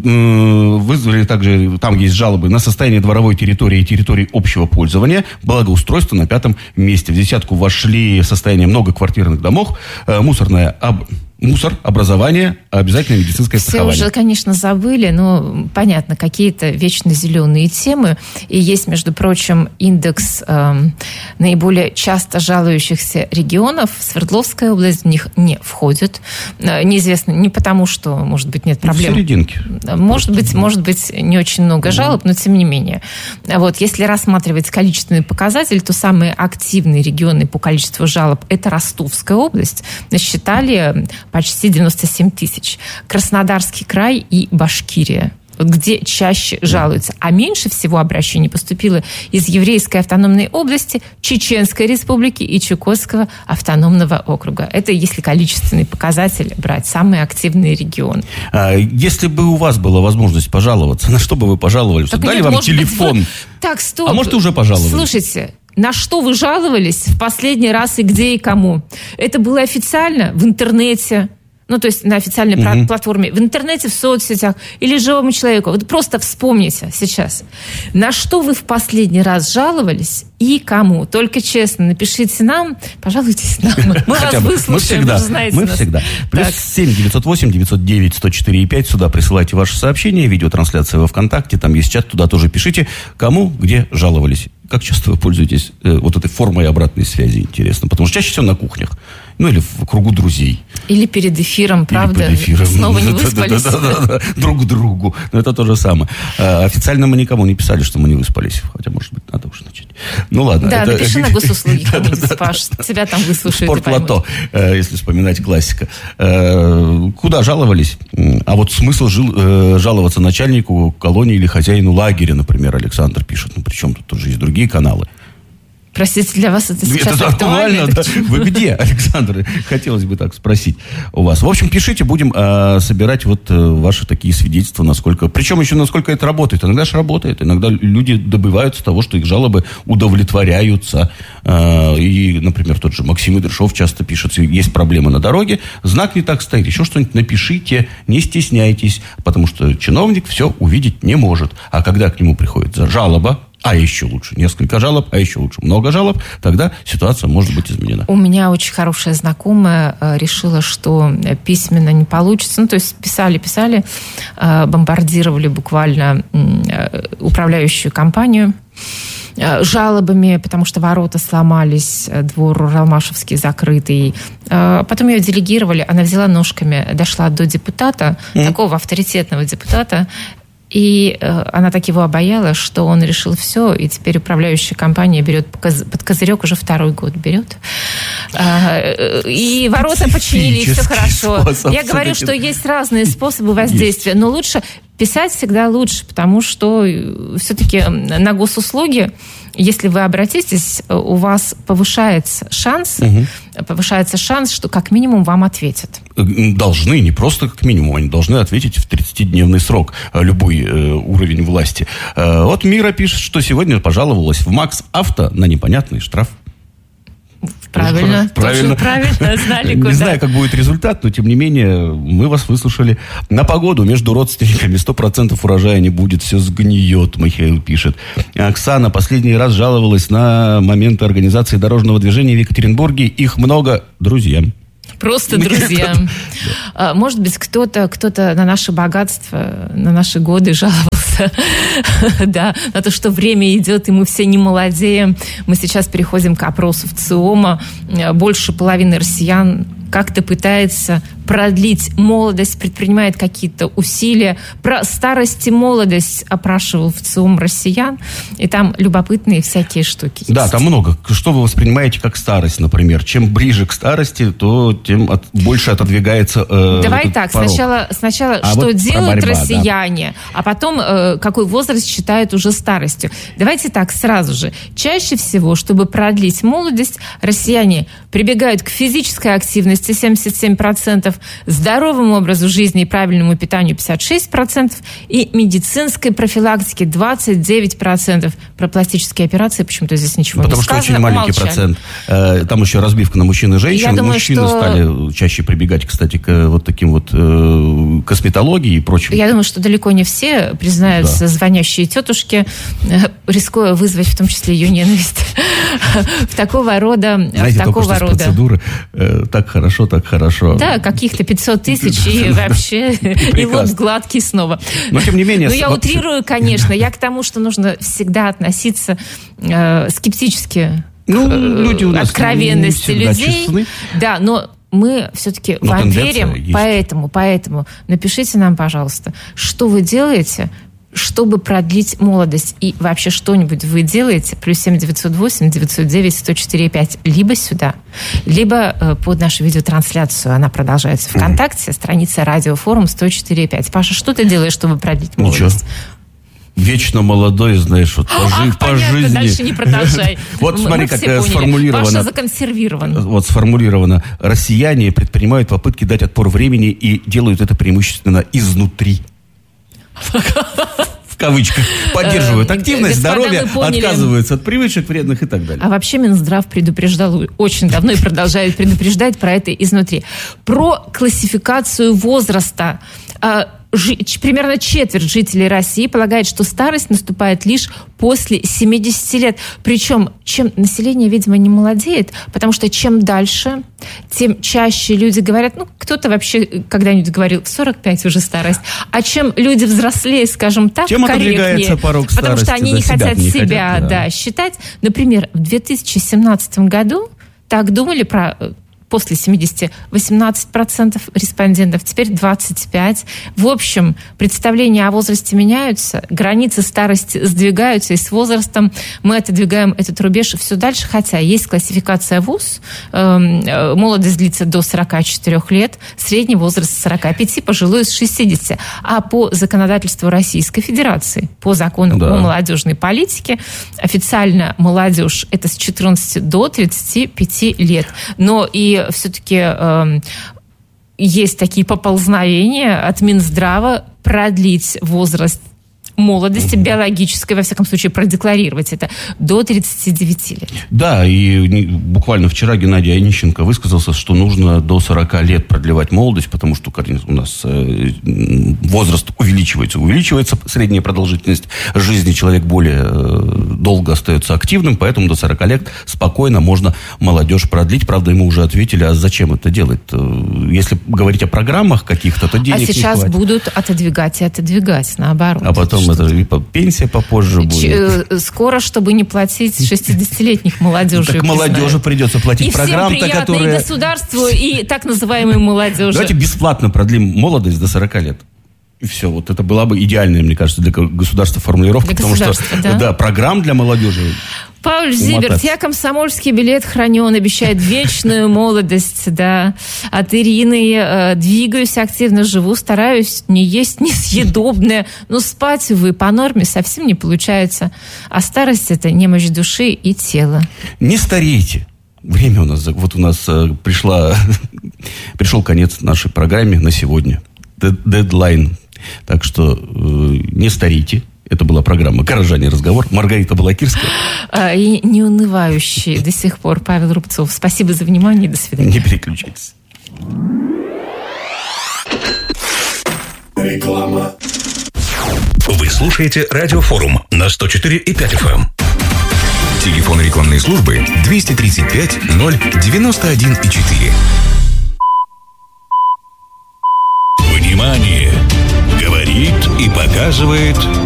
вызвали также, там есть жалобы на состояние дворовой территории и территории общего пользования, благоустройство на пятом месте. В десятку вошли состояние многоквартирных домов, мусорное об... мусор, образование, обязательно медицинское Все страхование. уже, конечно, забыли, но понятно, какие-то вечно зеленые темы. И есть, между прочим, индекс э, наиболее часто жалующихся регионов. Свердловская область в них не входит. Э, неизвестно, не потому, что, может быть, нет проблем. В серединке. Может быть, может быть, не очень много жалоб, но тем не менее. Вот, если рассматривать количественный показатель, то самые активные регионы по количеству жалоб – это Ростовская область. Насчитали почти девяносто семь тысяч. Краснодарский край и Башкирия, где чаще жалуются. А меньше всего обращений поступило из Еврейской автономной области, Чеченской республики и Чукотского автономного округа. Это если количественный показатель брать, самые активные регионы. А если бы у вас была возможность пожаловаться, на что бы вы пожаловали? Что Так дали нет, вам может быть, телефон? вы- Так, стоп. А может, и уже пожаловались? Слушайте, на что вы жаловались в последний раз и где и кому? Это было официально в интернете, ну, то есть на официальной Мгм. платформе, в интернете, в соцсетях или живому человеку. Вот просто вспомните сейчас, на что вы в последний раз жаловались и кому. Только честно, напишите нам, пожалуйтесь нам. Мы вас Хотя бы. выслушаем, Мы всегда. вы же знаете Мы нас. всегда. Плюс Так. семь девятьсот восемь девятьсот девять сто четыре и пять. Сюда присылайте ваши сообщения, видеотрансляция во ВКонтакте, там есть чат, туда тоже пишите, кому, где жаловались. Как часто вы пользуетесь э, вот этой формой обратной связи, интересно? Потому что чаще всего на кухнях. Ну, или в кругу друзей. Или перед эфиром, правда? Или перед эфиром. Снова не Да, да, выспались. да, да, да, да. Друг другу. Но это то же самое. А, официально мы никому не писали, что мы не выспались. Хотя, может быть, надо уже начать. Ну, ладно. Да, это- напиши на госуслуги, кому не Да-да-да. спашь. Тебя там выслушают и Спортлото, поймут. э, если вспоминать классика. Э, Куда жаловались? М, А вот смысл жил- э, жаловаться начальнику колонии или хозяину лагеря, например, Александр пишет. Ну, причем тут тоже есть другие каналы. Простите, для вас это сейчас Это актуально? актуально, Это да? почему? Вы где, Александр? Хотелось бы так спросить у вас. В общем, пишите, будем э, собирать вот э, ваши такие свидетельства, насколько... Причем еще насколько это работает. Иногда же работает. Иногда люди добиваются того, что их жалобы удовлетворяются. Э, и, например, тот же Максим Идыршов часто пишет, есть проблема на дороге, знак не так стоит, еще что-нибудь напишите, не стесняйтесь, потому что чиновник все увидеть не может. А когда к нему приходит жалоба, а еще лучше несколько жалоб, а еще лучше много жалоб, тогда ситуация может быть изменена. У меня очень хорошая знакомая э, решила, что э, письменно не получится. Ну, то есть писали, писали, э, бомбардировали буквально э, управляющую компанию. жалобами, потому что ворота сломались, двор Уралмашевский закрытый. Потом ее делегировали, она взяла ножками, дошла до депутата, mm. такого авторитетного депутата, и она так его обаяла, что он решил все, и теперь управляющая компания берет под козырек, уже второй год берет. И ворота починили, и все хорошо. Я говорю, что есть разные способы воздействия, но лучше писать всегда лучше, потому что все-таки на госуслуги, если вы обратитесь, у вас повышается шанс, угу. повышается шанс, что как минимум вам ответят. Должны, не просто как минимум, они должны ответить в тридцатидневный срок, любой э, уровень власти. Э, вот Мира пишет, что сегодня пожаловалась в Макс Авто на непонятный штраф. Правильно, правильно, правильно, знали куда. Не знаю, как будет результат, но тем не менее мы вас выслушали. На погоду между родственниками сто процентов урожая не будет, все сгниет, Михаил пишет. Оксана последний раз жаловалась на момент организации дорожного движения в Екатеринбурге. Их много, друзьям. Просто друзьям. Может быть, кто-то, кто-то на наше богатство, на наши годы жаловался, да, на то, что время идет, и мы все не молодеем. Мы сейчас переходим к опросу в ЦИОМа. Больше половины россиян как-то пытается продлить молодость, предпринимает какие-то усилия. Про старость и молодость опрашивал в ЦИОМ россиян, и там любопытные всякие штуки есть. Да, там много. Что вы воспринимаете как старость, например? Чем ближе к старости, то тем от, больше отодвигается э, Давай так, порог. сначала, сначала а что вот делают борьба, россияне, да. а потом э, какой возраст считают уже старостью. Давайте так, сразу же. Чаще всего, чтобы продлить молодость, россияне прибегают к физической активности семьдесят семь процентов, здоровому образу жизни и правильному питанию пятьдесят шесть процентов и медицинской профилактике двадцать девять процентов. Про пластические операции почему-то здесь ничего Потому не сказано. Потому что очень маленький умолчали. процент. Там еще разбивка на мужчин и женщин. Я думаю, Мужчины что... стали чаще прибегать, кстати, к вот таким вот э, косметологии и прочим. Я думаю, что далеко не все признаются, да. звонящие тетушки, рискуя вызвать в том числе ее ненависть. В такого рода... Знаете, такого рода процедуры так хорошо, так хорошо. Да, каких-то пятьсот тысяч и вообще, и вот гладкий снова. Но тем не менее... Ну, я утрирую, конечно. Я к тому, что нужно всегда относиться э, скептически ну, к люди у нас откровенности людей. Честны. Да, но мы все-таки но вам верим, есть. поэтому, поэтому напишите нам, пожалуйста, что вы делаете, чтобы продлить молодость. И вообще что-нибудь вы делаете, плюс семь девятьсот восемь девятьсот девять сто четыре пять, либо сюда, либо э, под нашу видеотрансляцию. Она продолжается ВКонтакте, страница Радиофорум сто четыре пять. Паша, что ты делаешь, чтобы продлить молодость? Ничего. Вечно молодой, знаешь, вот по, Ах, по понятно, жизни. Дальше не продолжай. Вот смотри, как сформулировано. Паша законсервирован. Вот сформулировано. Россияне предпринимают попытки дать отпор времени и делают это преимущественно изнутри. В кавычках. Поддерживают активность, здоровье, отказываются от привычек вредных и так далее. А вообще Минздрав предупреждал очень давно и продолжает предупреждать про это изнутри. Про классификацию возраста. Примерно четверть жителей России полагает, что старость наступает лишь после семидесяти лет. Причем, чем население, видимо, не молодеет, потому что чем дальше, тем чаще люди говорят, ну, кто-то вообще когда-нибудь говорил, в сорок пять уже старость. А чем люди взрослее, скажем так, тем отодвигается порог потому старости, что они да, не хотят не себя хотят, да. Да, считать. Например, в две тысячи семнадцатом году так думали про... После семидесяти восемнадцать процентов респондентов, теперь двадцать пять процентов. В общем, представления о возрасте меняются, границы старости сдвигаются, и с возрастом мы отодвигаем этот рубеж все дальше, хотя есть классификация ВУЗ, э, молодость длится до сорока четырёх лет, средний возраст с сорока пяти, пожилой с шестидесяти. А по законодательству Российской Федерации, по закону да. о молодежной политике, официально молодежь это с четырнадцати до тридцати пяти лет. Но и все-таки э, есть такие поползновения от Минздрава продлить возраст молодости угу. биологической, во всяком случае, продекларировать это до тридцати девяти лет. Да, и буквально вчера Геннадий Онищенко высказался, что нужно до сорока лет продлевать молодость, потому что у нас возраст увеличивается. Увеличивается средняя продолжительность жизни, человек более долго остается активным, поэтому до сорока лет спокойно можно молодежь продлить. Правда, ему уже ответили, а зачем это делать? Если говорить о программах каких-то, то денег не хватит. А сейчас будут отодвигать и отодвигать, наоборот. А потом Потом это и пенсия попозже будет. Скоро, чтобы не платить шестидесятилетних молодежи. Так молодежи придется платить. И программ-то, всем приятно, которые... и государству, и так называемой молодежи. Давайте бесплатно продлим молодость до сорока лет. И все. Вот это была бы идеальная, мне кажется, для государства формулировка. Для потому что, да? да, программ для молодежи. Пауль Зиберт, я комсомольский билет храню, он обещает вечную молодость, да. От Ирины э, двигаюсь, активно живу, стараюсь не есть несъедобное, но спать, увы, по норме совсем не получается. А старость – это немощь души и тела. Не старейте. Время у нас, вот у нас э, пришла, пришел конец нашей программе на сегодня. Дедлайн. Так что э, не старейте. Это была программа «Горожане. Разговор». Маргарита Балакирская. А, и неунывающий до сих пор Павел Рубцов. Спасибо за внимание. До свидания. Не переключайтесь. Реклама. Вы слушаете Радиофорум на сто четыре и пять эф эм. Телефон рекламной службы двести тридцать пять ноль девяносто один и четыре. Внимание! Говорит и показывает